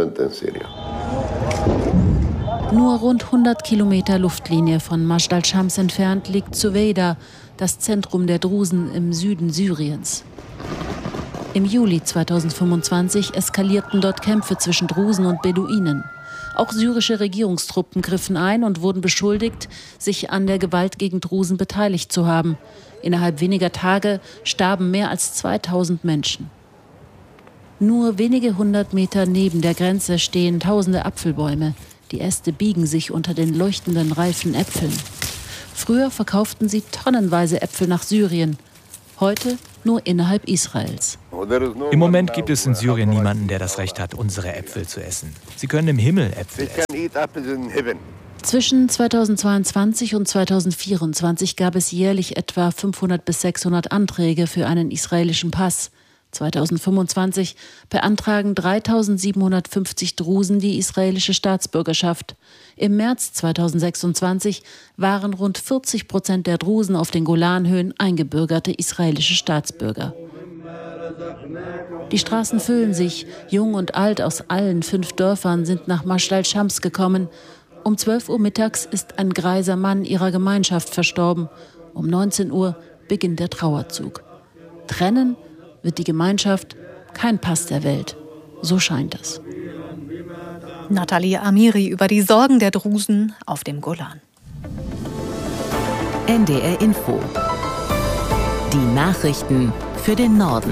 Nur rund hundert Kilometer Luftlinie von Majdal Shams entfernt liegt Suweida, das Zentrum der Drusen im Süden Syriens. Im Juli zweitausendfünfundzwanzig eskalierten dort Kämpfe zwischen Drusen und Beduinen. Auch syrische Regierungstruppen griffen ein und wurden beschuldigt, sich an der Gewalt gegen Drusen beteiligt zu haben. Innerhalb weniger Tage starben mehr als zweitausend Menschen. Nur wenige hundert Meter neben der Grenze stehen tausende Apfelbäume. Die Äste biegen sich unter den leuchtenden, reifen Äpfeln. Früher verkauften sie tonnenweise Äpfel nach Syrien. Heute nur innerhalb Israels. Im Moment gibt es in Syrien niemanden, der das Recht hat, unsere Äpfel zu essen. Sie können im Himmel Äpfel essen. Zwischen zweitausendzweiundzwanzig und zweitausendvierundzwanzig gab es jährlich etwa fünfhundert bis sechshundert Anträge für einen israelischen Pass. zweitausendfünfundzwanzig beantragen dreitausendsiebenhundertfünfzig Drusen die israelische Staatsbürgerschaft. Im März zweitausendsechsundzwanzig waren rund vierzig Prozent der Drusen auf den Golanhöhen eingebürgerte israelische Staatsbürger. Die Straßen füllen sich. Jung und alt aus allen fünf Dörfern sind nach Maschal Shams gekommen. Um zwölf Uhr mittags ist ein greiser Mann ihrer Gemeinschaft verstorben. Um neunzehn Uhr beginnt der Trauerzug. Trennen wird die Gemeinschaft kein Pass der Welt. So scheint es. Nathalie Amiri über die Sorgen der Drusen auf dem Golan. N D R Info. Die Nachrichten für den Norden.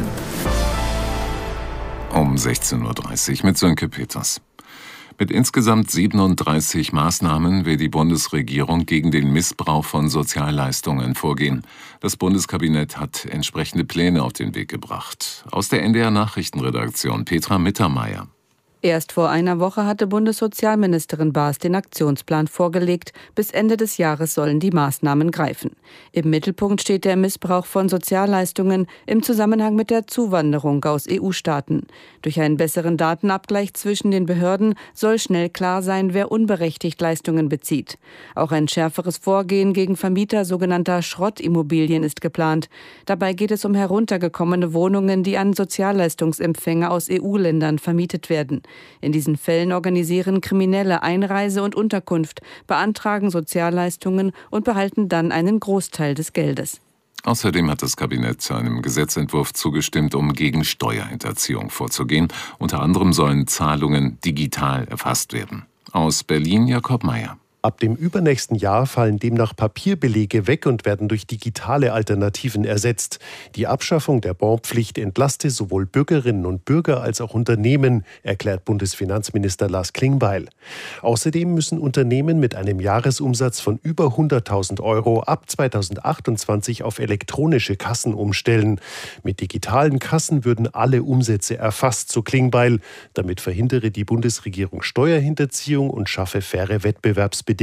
Um sechzehn Uhr dreißig mit Sönke Peters. Mit insgesamt siebenunddreißig Maßnahmen will die Bundesregierung gegen den Missbrauch von Sozialleistungen vorgehen. Das Bundeskabinett hat entsprechende Pläne auf den Weg gebracht. Aus der N D R-Nachrichtenredaktion Petra Mittermeier. Erst vor einer Woche hatte Bundessozialministerin Baas den Aktionsplan vorgelegt. Bis Ende des Jahres sollen die Maßnahmen greifen. Im Mittelpunkt steht der Missbrauch von Sozialleistungen im Zusammenhang mit der Zuwanderung aus E U-Staaten. Durch einen besseren Datenabgleich zwischen den Behörden soll schnell klar sein, wer unberechtigt Leistungen bezieht. Auch ein schärferes Vorgehen gegen Vermieter sogenannter Schrottimmobilien ist geplant. Dabei geht es um heruntergekommene Wohnungen, die an Sozialleistungsempfänger aus E U-Ländern vermietet werden. In diesen Fällen organisieren Kriminelle Einreise und Unterkunft, beantragen Sozialleistungen und behalten dann einen Großteil des Geldes. Außerdem hat das Kabinett einem Gesetzentwurf zugestimmt, um gegen Steuerhinterziehung vorzugehen. Unter anderem sollen Zahlungen digital erfasst werden. Aus Berlin Jakob Meyer. Ab dem übernächsten Jahr fallen demnach Papierbelege weg und werden durch digitale Alternativen ersetzt. Die Abschaffung der Bonpflicht entlaste sowohl Bürgerinnen und Bürger als auch Unternehmen, erklärt Bundesfinanzminister Lars Klingbeil. Außerdem müssen Unternehmen mit einem Jahresumsatz von über hunderttausend Euro ab zweitausendachtundzwanzig auf elektronische Kassen umstellen. Mit digitalen Kassen würden alle Umsätze erfasst, so Klingbeil. Damit verhindere die Bundesregierung Steuerhinterziehung und schaffe faire Wettbewerbsbedingungen.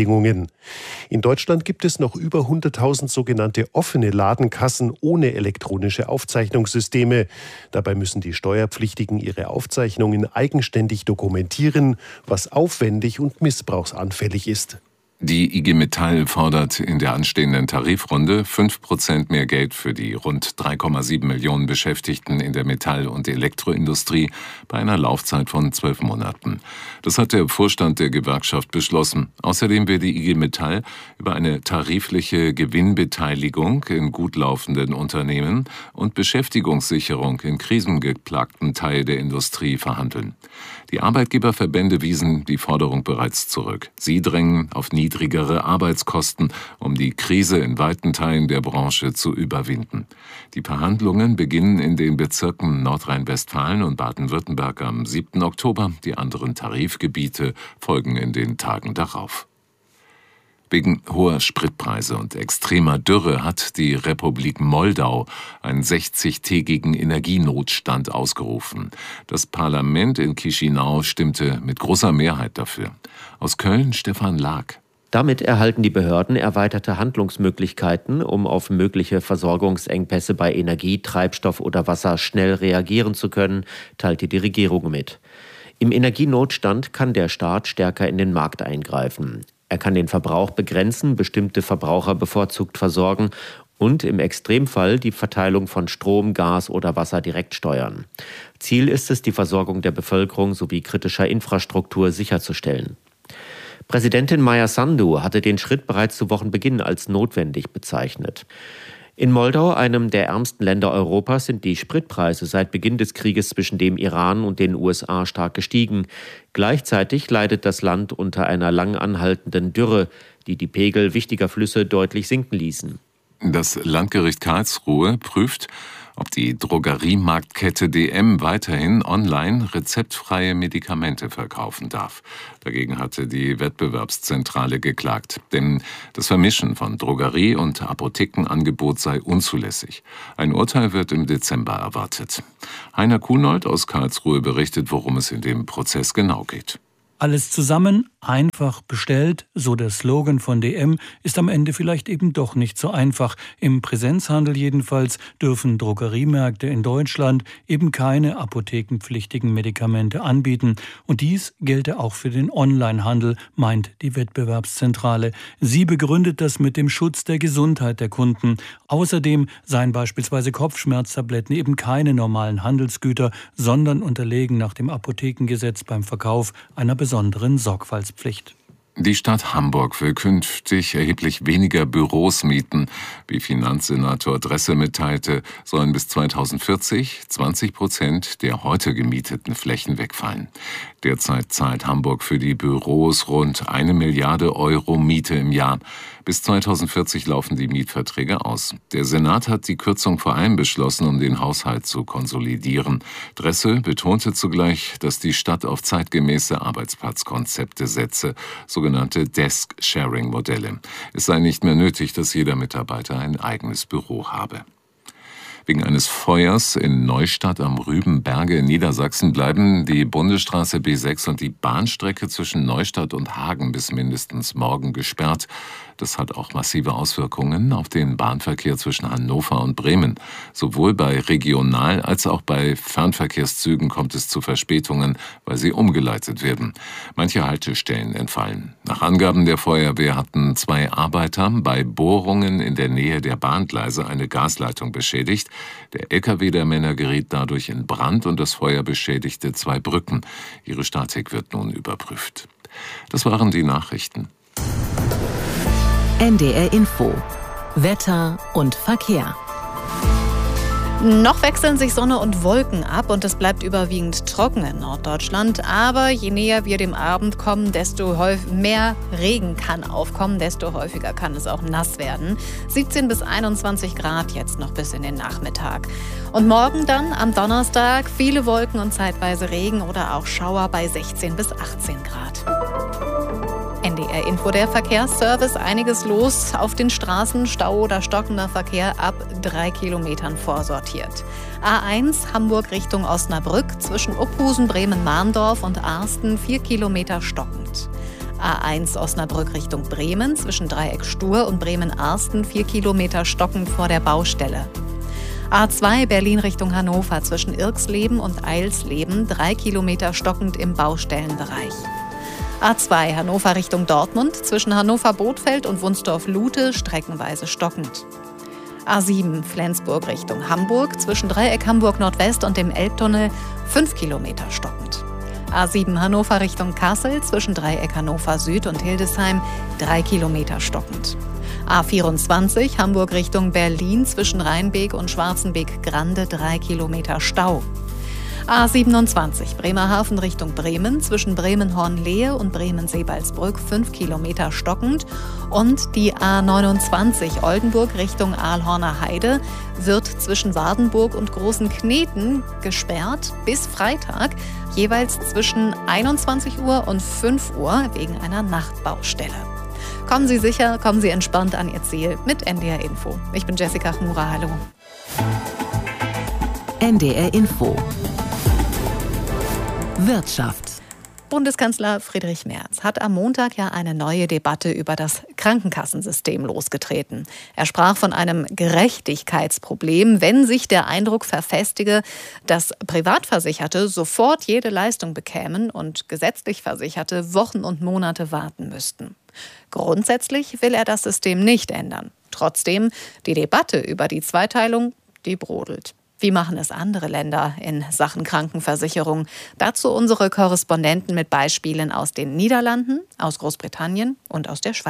In Deutschland gibt es noch über hunderttausend sogenannte offene Ladenkassen ohne elektronische Aufzeichnungssysteme. Dabei müssen die Steuerpflichtigen ihre Aufzeichnungen eigenständig dokumentieren, was aufwendig und missbrauchsanfällig ist. Die I G Metall fordert in der anstehenden Tarifrunde fünf Prozent mehr Geld für die rund drei Komma sieben Millionen Beschäftigten in der Metall- und Elektroindustrie bei einer Laufzeit von zwölf Monaten. Das hat der Vorstand der Gewerkschaft beschlossen. Außerdem will die I G Metall über eine tarifliche Gewinnbeteiligung in gut laufenden Unternehmen und Beschäftigungssicherung in krisengeplagten Teil der Industrie verhandeln. Die Arbeitgeberverbände wiesen die Forderung bereits zurück. Sie drängen auf niedrigere Arbeitskosten, um die Krise in weiten Teilen der Branche zu überwinden. Die Verhandlungen beginnen in den Bezirken Nordrhein-Westfalen und Baden-Württemberg am siebten Oktober. Die anderen Tarifgebiete folgen in den Tagen darauf. Wegen hoher Spritpreise und extremer Dürre hat die Republik Moldau einen sechzigtägigen Energienotstand ausgerufen. Das Parlament in Chișinău stimmte mit großer Mehrheit dafür. Aus Köln Stefan Lag. Damit erhalten die Behörden erweiterte Handlungsmöglichkeiten, um auf mögliche Versorgungsengpässe bei Energie, Treibstoff oder Wasser schnell reagieren zu können, teilte die Regierung mit. Im Energienotstand kann der Staat stärker in den Markt eingreifen. Er kann den Verbrauch begrenzen, bestimmte Verbraucher bevorzugt versorgen und im Extremfall die Verteilung von Strom, Gas oder Wasser direkt steuern. Ziel ist es, die Versorgung der Bevölkerung sowie kritischer Infrastruktur sicherzustellen. Präsidentin Maia Sandu hatte den Schritt bereits zu Wochenbeginn als notwendig bezeichnet. In Moldau, einem der ärmsten Länder Europas, sind die Spritpreise seit Beginn des Krieges zwischen dem Iran und den U S A stark gestiegen. Gleichzeitig leidet das Land unter einer lang anhaltenden Dürre, die die Pegel wichtiger Flüsse deutlich sinken ließen. Das Landgericht Karlsruhe prüft, ob die Drogeriemarktkette D M weiterhin online rezeptfreie Medikamente verkaufen darf. Dagegen hatte die Wettbewerbszentrale geklagt, denn das Vermischen von Drogerie- und Apothekenangebot sei unzulässig. Ein Urteil wird im Dezember erwartet. Heiner Kunold aus Karlsruhe berichtet, worum es in dem Prozess genau geht. Alles zusammen, einfach bestellt, so der Slogan von D M, ist am Ende vielleicht eben doch nicht so einfach. Im Präsenzhandel jedenfalls dürfen Drogeriemärkte in Deutschland eben keine apothekenpflichtigen Medikamente anbieten. Und dies gelte auch für den Onlinehandel, meint die Wettbewerbszentrale. Sie begründet das mit dem Schutz der Gesundheit der Kunden. Außerdem seien beispielsweise Kopfschmerztabletten eben keine normalen Handelsgüter, sondern unterlegen nach dem Apothekengesetz beim Verkauf einer besonderen Sorgfaltspflicht. Die Stadt Hamburg will künftig erheblich weniger Büros mieten. Wie Finanzsenator Dresse mitteilte, sollen bis zweitausendvierzig zwanzig Prozent der heute gemieteten Flächen wegfallen. Derzeit zahlt Hamburg für die Büros rund eine Milliarde Euro Miete im Jahr. Bis zweitausendvierzig laufen die Mietverträge aus. Der Senat hat die Kürzung vor allem beschlossen, um den Haushalt zu konsolidieren. Dresse betonte zugleich, dass die Stadt auf zeitgemäße Arbeitsplatzkonzepte setze, sogenannte Desk-Sharing-Modelle. Es sei nicht mehr nötig, dass jeder Mitarbeiter ein eigenes Büro habe. Wegen eines Feuers in Neustadt am Rübenberge in Niedersachsen bleiben die Bundesstraße B sechs und die Bahnstrecke zwischen Neustadt und Hagen bis mindestens morgen gesperrt. Das hat auch massive Auswirkungen auf den Bahnverkehr zwischen Hannover und Bremen. Sowohl bei Regional- als auch bei Fernverkehrszügen kommt es zu Verspätungen, weil sie umgeleitet werden. Manche Haltestellen entfallen. Nach Angaben der Feuerwehr hatten zwei Arbeiter bei Bohrungen in der Nähe der Bahngleise eine Gasleitung beschädigt. Der L K W der Männer geriet dadurch in Brand und das Feuer beschädigte zwei Brücken. Ihre Statik wird nun überprüft. Das waren die Nachrichten. N D R Info. Wetter und Verkehr. Noch wechseln sich Sonne und Wolken ab und es bleibt überwiegend trocken in Norddeutschland. Aber je näher wir dem Abend kommen, desto mehr Regen kann aufkommen, desto häufiger kann es auch nass werden. siebzehn bis einundzwanzig Grad jetzt noch bis in den Nachmittag. Und morgen dann am Donnerstag viele Wolken und zeitweise Regen oder auch Schauer bei sechzehn bis achtzehn Grad. N D R Info, der Verkehrsservice, einiges los auf den Straßen, Stau oder stockender Verkehr ab drei Kilometern vorsortiert. A eins Hamburg Richtung Osnabrück zwischen Uphusen, Bremen-Mahndorf und Arsten vier Kilometer stockend. A eins Osnabrück Richtung Bremen zwischen Dreieck Stur und Bremen-Arsten vier Kilometer stockend vor der Baustelle. A zwei Berlin Richtung Hannover zwischen Irxleben und Eilsleben drei Kilometer stockend im Baustellenbereich. A zwei Hannover Richtung Dortmund zwischen Hannover-Bothfeld und Wunsdorf-Lute streckenweise stockend. A sieben Flensburg Richtung Hamburg zwischen Dreieck Hamburg Nordwest und dem Elbtunnel fünf Kilometer stockend. A sieben Hannover Richtung Kassel zwischen Dreieck Hannover Süd und Hildesheim drei Kilometer stockend. A vierundzwanzig Hamburg Richtung Berlin zwischen Rheinbeek und Schwarzenbeek-Grande drei Kilometer Stau. A siebenundzwanzig Bremerhaven Richtung Bremen zwischen Bremen-Hornlehe und Bremen-Seebalsbrück fünf Kilometer stockend und die A neunundzwanzig Oldenburg Richtung Aalhorner Heide wird zwischen Wardenburg und Großen Kneten gesperrt bis Freitag, jeweils zwischen einundzwanzig Uhr und fünf Uhr wegen einer Nachtbaustelle. Kommen Sie sicher, kommen Sie entspannt an Ihr Ziel mit N D R Info. Ich bin Jessica Chmura, hallo. N D R Info. Wirtschaft. Bundeskanzler Friedrich Merz hat am Montag ja eine neue Debatte über das Krankenkassensystem losgetreten. Er sprach von einem Gerechtigkeitsproblem, wenn sich der Eindruck verfestige, dass Privatversicherte sofort jede Leistung bekämen und gesetzlich Versicherte Wochen und Monate warten müssten. Grundsätzlich will er das System nicht ändern. Trotzdem, die Debatte über die Zweiteilung, die brodelt. Wie machen es andere Länder in Sachen Krankenversicherung? Dazu unsere Korrespondenten mit Beispielen aus den Niederlanden, aus Großbritannien und aus der Schweiz.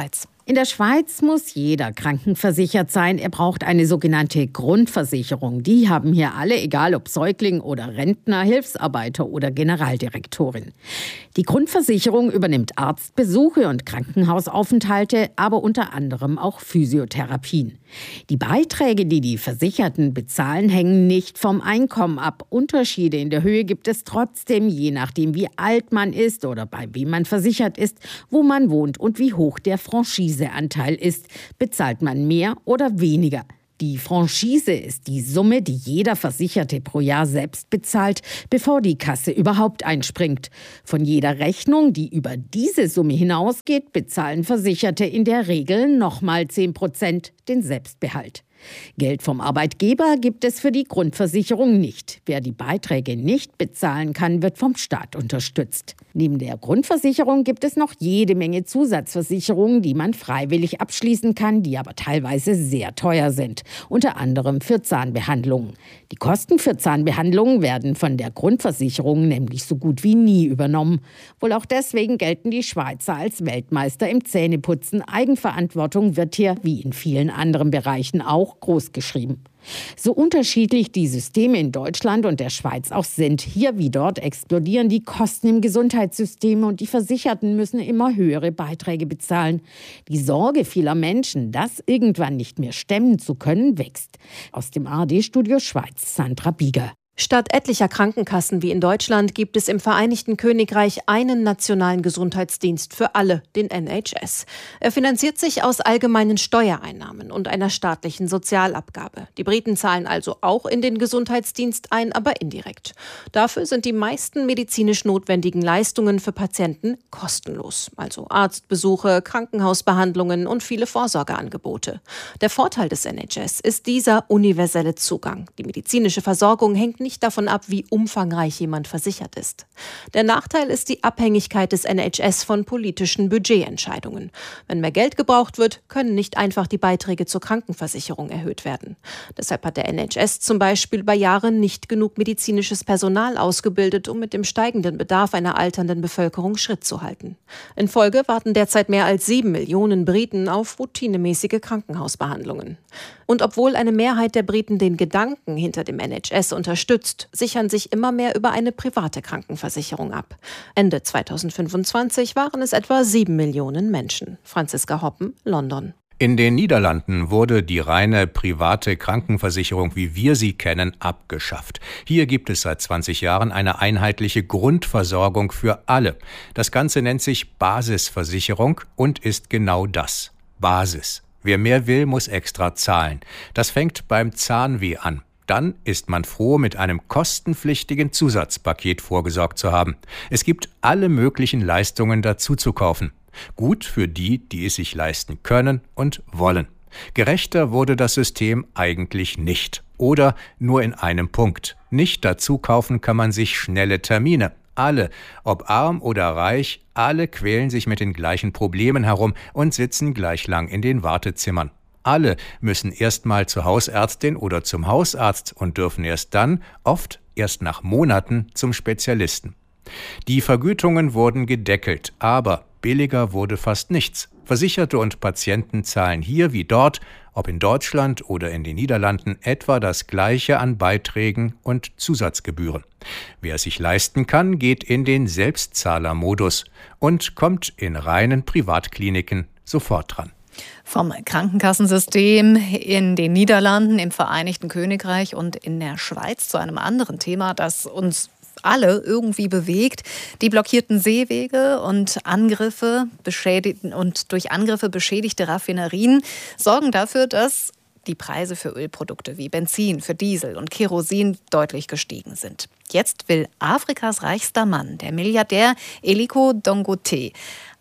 In der Schweiz muss jeder krankenversichert sein. Er braucht eine sogenannte Grundversicherung. Die haben hier alle, egal ob Säugling oder Rentner, Hilfsarbeiter oder Generaldirektorin. Die Grundversicherung übernimmt Arztbesuche und Krankenhausaufenthalte, aber unter anderem auch Physiotherapien. Die Beiträge, die die Versicherten bezahlen, hängen nicht vom Einkommen ab. Unterschiede in der Höhe gibt es trotzdem, je nachdem wie alt man ist oder bei wem man versichert ist, wo man wohnt und wie hoch der Franchiseanteil ist. Bezahlt man mehr oder weniger? Die Franchise ist die Summe, die jeder Versicherte pro Jahr selbst bezahlt, bevor die Kasse überhaupt einspringt. Von jeder Rechnung, die über diese Summe hinausgeht, bezahlen Versicherte in der Regel nochmal zehn Prozent den Selbstbehalt. Geld vom Arbeitgeber gibt es für die Grundversicherung nicht. Wer die Beiträge nicht bezahlen kann, wird vom Staat unterstützt. Neben der Grundversicherung gibt es noch jede Menge Zusatzversicherungen, die man freiwillig abschließen kann, die aber teilweise sehr teuer sind. Unter anderem für Zahnbehandlungen. Die Kosten für Zahnbehandlungen werden von der Grundversicherung nämlich so gut wie nie übernommen. Wohl auch deswegen gelten die Schweizer als Weltmeister im Zähneputzen. Eigenverantwortung wird hier, wie in vielen anderen Bereichen auch, groß geschrieben. So unterschiedlich die Systeme in Deutschland und der Schweiz auch sind, hier wie dort explodieren die Kosten im Gesundheitssystem und die Versicherten müssen immer höhere Beiträge bezahlen. Die Sorge vieler Menschen, das irgendwann nicht mehr stemmen zu können, wächst. Aus dem A R D-Studio Schweiz, Sandra Bieger. Statt etlicher Krankenkassen wie in Deutschland gibt es im Vereinigten Königreich einen nationalen Gesundheitsdienst für alle, den N H S. Er finanziert sich aus allgemeinen Steuereinnahmen und einer staatlichen Sozialabgabe. Die Briten zahlen also auch in den Gesundheitsdienst ein, aber indirekt. Dafür sind die meisten medizinisch notwendigen Leistungen für Patienten kostenlos. Also Arztbesuche, Krankenhausbehandlungen und viele Vorsorgeangebote. Der Vorteil des N H S ist dieser universelle Zugang. Die medizinische Versorgung hängt nicht davon ab, wie umfangreich jemand versichert ist. Der Nachteil ist die Abhängigkeit des N H S von politischen Budgetentscheidungen. Wenn mehr Geld gebraucht wird, können nicht einfach die Beiträge zur Krankenversicherung erhöht werden. Deshalb hat der N H S zum Beispiel über Jahre nicht genug medizinisches Personal ausgebildet, um mit dem steigenden Bedarf einer alternden Bevölkerung Schritt zu halten. In Folge warten derzeit mehr als sieben Millionen Briten auf routinemäßige Krankenhausbehandlungen. Und obwohl eine Mehrheit der Briten den Gedanken hinter dem N H S unterstützt, sichern sich immer mehr über eine private Krankenversicherung ab. Ende zweitausendfünfundzwanzig waren es etwa sieben Millionen Menschen. Franziska Hoppen, London. In den Niederlanden wurde die reine private Krankenversicherung, wie wir sie kennen, abgeschafft. Hier gibt es seit zwanzig Jahren eine einheitliche Grundversorgung für alle. Das Ganze nennt sich Basisversicherung und ist genau das: Basis. Wer mehr will, muss extra zahlen. Das fängt beim Zahnweh an. Dann ist man froh, mit einem kostenpflichtigen Zusatzpaket vorgesorgt zu haben. Es gibt alle möglichen Leistungen dazu zu kaufen. Gut für die, die es sich leisten können und wollen. Gerechter wurde das System eigentlich nicht. Oder nur in einem Punkt. Nicht dazu kaufen kann man sich schnelle Termine. Alle, ob arm oder reich, alle quälen sich mit den gleichen Problemen herum und sitzen gleich lang in den Wartezimmern. Alle müssen erst mal zur Hausärztin oder zum Hausarzt und dürfen erst dann, oft erst nach Monaten, zum Spezialisten. Die Vergütungen wurden gedeckelt, aber billiger wurde fast nichts. Versicherte und Patienten zahlen hier wie dort, ob in Deutschland oder in den Niederlanden, etwa das Gleiche an Beiträgen und Zusatzgebühren. Wer es sich leisten kann, geht in den Selbstzahlermodus und kommt in reinen Privatkliniken sofort dran. Vom Krankenkassensystem in den Niederlanden, im Vereinigten Königreich und in der Schweiz zu einem anderen Thema, das uns alle irgendwie bewegt. Die blockierten Seewege und Angriffe beschädigten und durch Angriffe beschädigte Raffinerien sorgen dafür, dass die Preise für Ölprodukte wie Benzin, für Diesel und Kerosin deutlich gestiegen sind. Jetzt will Afrikas reichster Mann, der Milliardär Aliko Dangote,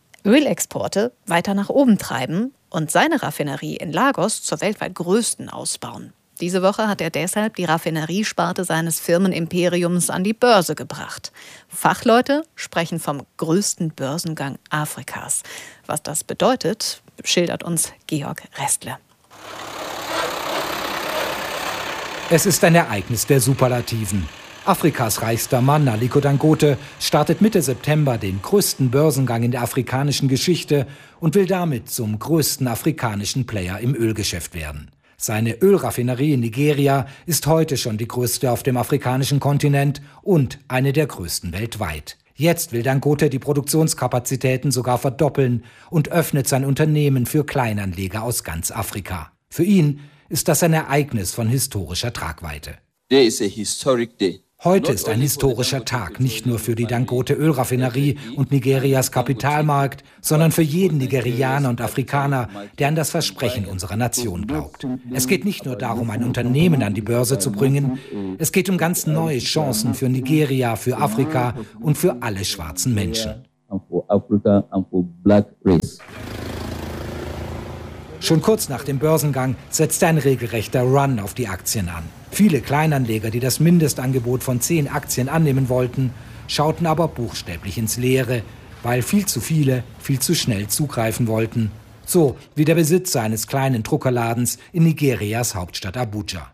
Ölexporte weiter nach oben treiben und seine Raffinerie in Lagos zur weltweit größten ausbauen. Diese Woche hat er deshalb die Raffineriesparte seines Firmenimperiums an die Börse gebracht. Fachleute sprechen vom größten Börsengang Afrikas. Was das bedeutet, schildert uns Georg Restle. Es ist ein Ereignis der Superlativen. Afrikas reichster Mann, Aliko Dangote, startet Mitte September den größten Börsengang in der afrikanischen Geschichte und will damit zum größten afrikanischen Player im Ölgeschäft werden. Seine Ölraffinerie in Nigeria ist heute schon die größte auf dem afrikanischen Kontinent und eine der größten weltweit. Jetzt will Dangote die Produktionskapazitäten sogar verdoppeln und öffnet sein Unternehmen für Kleinanleger aus ganz Afrika. Für ihn ist das ein Ereignis von historischer Tragweite. There is a historic day. Heute ist ein historischer Tag, nicht nur für die Dangote-Ölraffinerie und Nigerias Kapitalmarkt, sondern für jeden Nigerianer und Afrikaner, der an das Versprechen unserer Nation glaubt. Es geht nicht nur darum, ein Unternehmen an die Börse zu bringen, es geht um ganz neue Chancen für Nigeria, für Afrika und für alle schwarzen Menschen. Schon kurz nach dem Börsengang setzte ein regelrechter Run auf die Aktien an. Viele Kleinanleger, die das Mindestangebot von zehn Aktien annehmen wollten, schauten aber buchstäblich ins Leere, weil viel zu viele viel zu schnell zugreifen wollten. So wie der Besitzer eines kleinen Druckerladens in Nigerias Hauptstadt Abuja.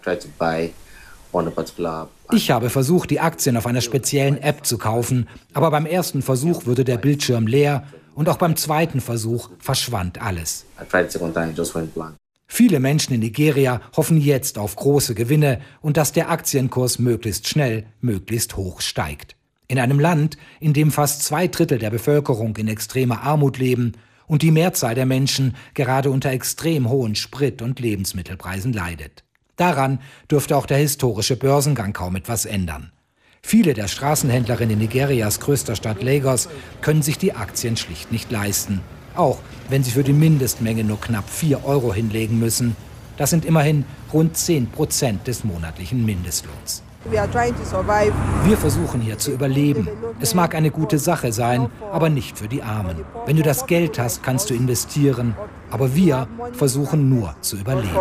Ich habe versucht, die Aktien auf einer speziellen App zu kaufen, aber beim ersten Versuch wurde der Bildschirm leer und auch beim zweiten Versuch verschwand alles. Viele Menschen in Nigeria hoffen jetzt auf große Gewinne und dass der Aktienkurs möglichst schnell, möglichst hoch steigt. In einem Land, in dem fast zwei Drittel der Bevölkerung in extremer Armut leben und die Mehrzahl der Menschen gerade unter extrem hohen Sprit- und Lebensmittelpreisen leidet. Daran dürfte auch der historische Börsengang kaum etwas ändern. Viele der Straßenhändlerinnen in Nigerias größter Stadt Lagos können sich die Aktien schlicht nicht leisten. Auch wenn sie für die Mindestmenge nur knapp vier Euro hinlegen müssen. Das sind immerhin rund zehn Prozent des monatlichen Mindestlohns. Wir versuchen hier zu überleben. Es mag eine gute Sache sein, aber nicht für die Armen. Wenn du das Geld hast, kannst du investieren. Aber wir versuchen nur zu überleben.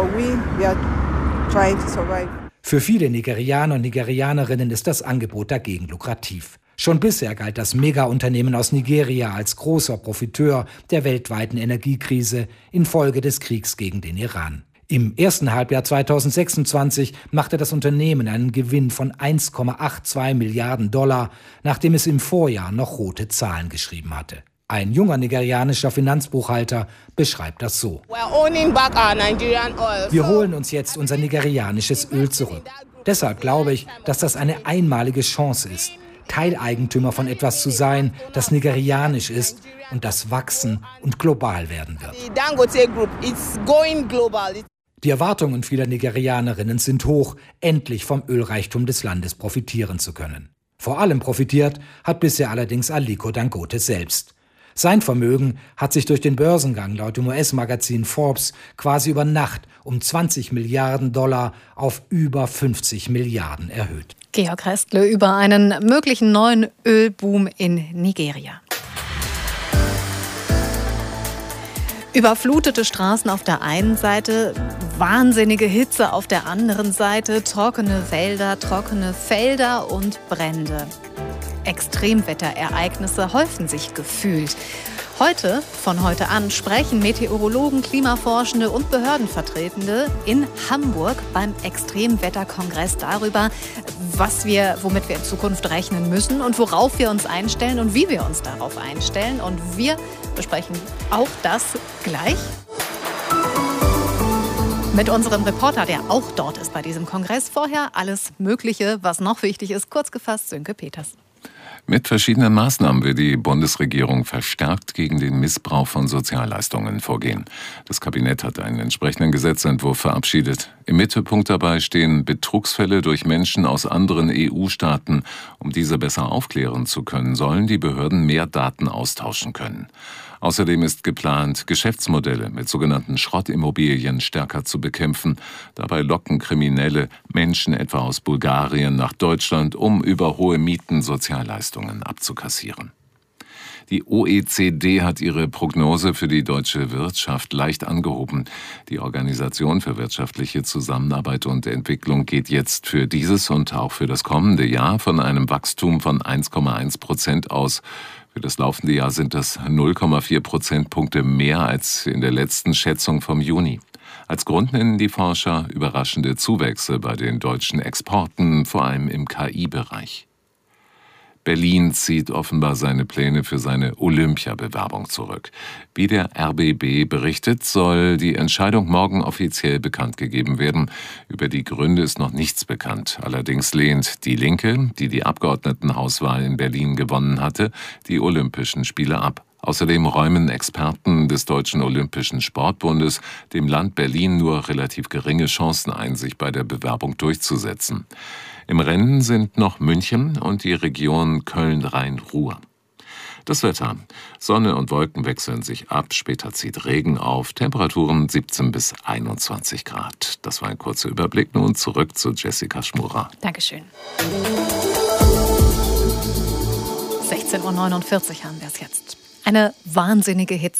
Für viele Nigerianer und Nigerianerinnen ist das Angebot dagegen lukrativ. Schon bisher galt das Megaunternehmen aus Nigeria als großer Profiteur der weltweiten Energiekrise infolge des Kriegs gegen den Iran. Im ersten Halbjahr zweitausendsechsundzwanzig machte das Unternehmen einen Gewinn von eins Komma zweiundachtzig Milliarden Dollar, nachdem es im Vorjahr noch rote Zahlen geschrieben hatte. Ein junger nigerianischer Finanzbuchhalter beschreibt das so: Wir holen uns jetzt unser nigerianisches Öl zurück. Deshalb glaube ich, dass das eine einmalige Chance ist, Teileigentümer von etwas zu sein, das nigerianisch ist und das wachsen und global werden wird. Die Erwartungen vieler Nigerianerinnen sind hoch, endlich vom Ölreichtum des Landes profitieren zu können. Vor allem profitiert hat bisher allerdings Aliko Dangote selbst. Sein Vermögen hat sich durch den Börsengang laut dem U S-Magazin Forbes quasi über Nacht um zwanzig Milliarden Dollar auf über fünfzig Milliarden erhöht. Georg Restle über einen möglichen neuen Ölboom in Nigeria. Überflutete Straßen auf der einen Seite, wahnsinnige Hitze auf der anderen Seite, trockene Wälder, trockene Felder und Brände. Extremwetterereignisse häufen sich gefühlt. Heute, von heute an, sprechen Meteorologen, Klimaforschende und Behördenvertretende in Hamburg beim Extremwetterkongress darüber, was wir, womit wir in Zukunft rechnen müssen und worauf wir uns einstellen und wie wir uns darauf einstellen. Und wir besprechen auch das gleich mit unserem Reporter, der auch dort ist bei diesem Kongress. Vorher alles Mögliche, was noch wichtig ist. Kurz gefasst, Sönke Peters. Mit verschiedenen Maßnahmen will die Bundesregierung verstärkt gegen den Missbrauch von Sozialleistungen vorgehen. Das Kabinett hat einen entsprechenden Gesetzentwurf verabschiedet. Im Mittelpunkt dabei stehen Betrugsfälle durch Menschen aus anderen E U-Staaten. Um diese besser aufklären zu können, sollen die Behörden mehr Daten austauschen können. Außerdem ist geplant, Geschäftsmodelle mit sogenannten Schrottimmobilien stärker zu bekämpfen. Dabei locken Kriminelle Menschen etwa aus Bulgarien nach Deutschland, um über hohe Mieten Sozialleistungen abzukassieren. Die O E C D hat ihre Prognose für die deutsche Wirtschaft leicht angehoben. Die Organisation für wirtschaftliche Zusammenarbeit und Entwicklung geht jetzt für dieses und auch für das kommende Jahr von einem Wachstum von eins Komma eins Prozent aus. Für das laufende Jahr sind das null Komma vier Prozentpunkte mehr als in der letzten Schätzung vom Juni. Als Grund nennen die Forscher überraschende Zuwächse bei den deutschen Exporten, vor allem im K I-Bereich. Berlin zieht offenbar seine Pläne für seine Olympiabewerbung zurück. Wie der R B B berichtet, soll die Entscheidung morgen offiziell bekannt gegeben werden. Über die Gründe ist noch nichts bekannt. Allerdings lehnt die Linke, die die Abgeordnetenhauswahl in Berlin gewonnen hatte, die Olympischen Spiele ab. Außerdem räumen Experten des Deutschen Olympischen Sportbundes dem Land Berlin nur relativ geringe Chancen ein, sich bei der Bewerbung durchzusetzen. Im Rennen sind noch München und die Region Köln-Rhein-Ruhr. Das Wetter. Sonne und Wolken wechseln sich ab, später zieht Regen auf, Temperaturen siebzehn bis einundzwanzig Grad. Das war ein kurzer Überblick. Nun zurück zu Jessica Schmurer. Dankeschön. sechzehn Uhr neunundvierzig haben wir es jetzt. Eine wahnsinnige Hitze.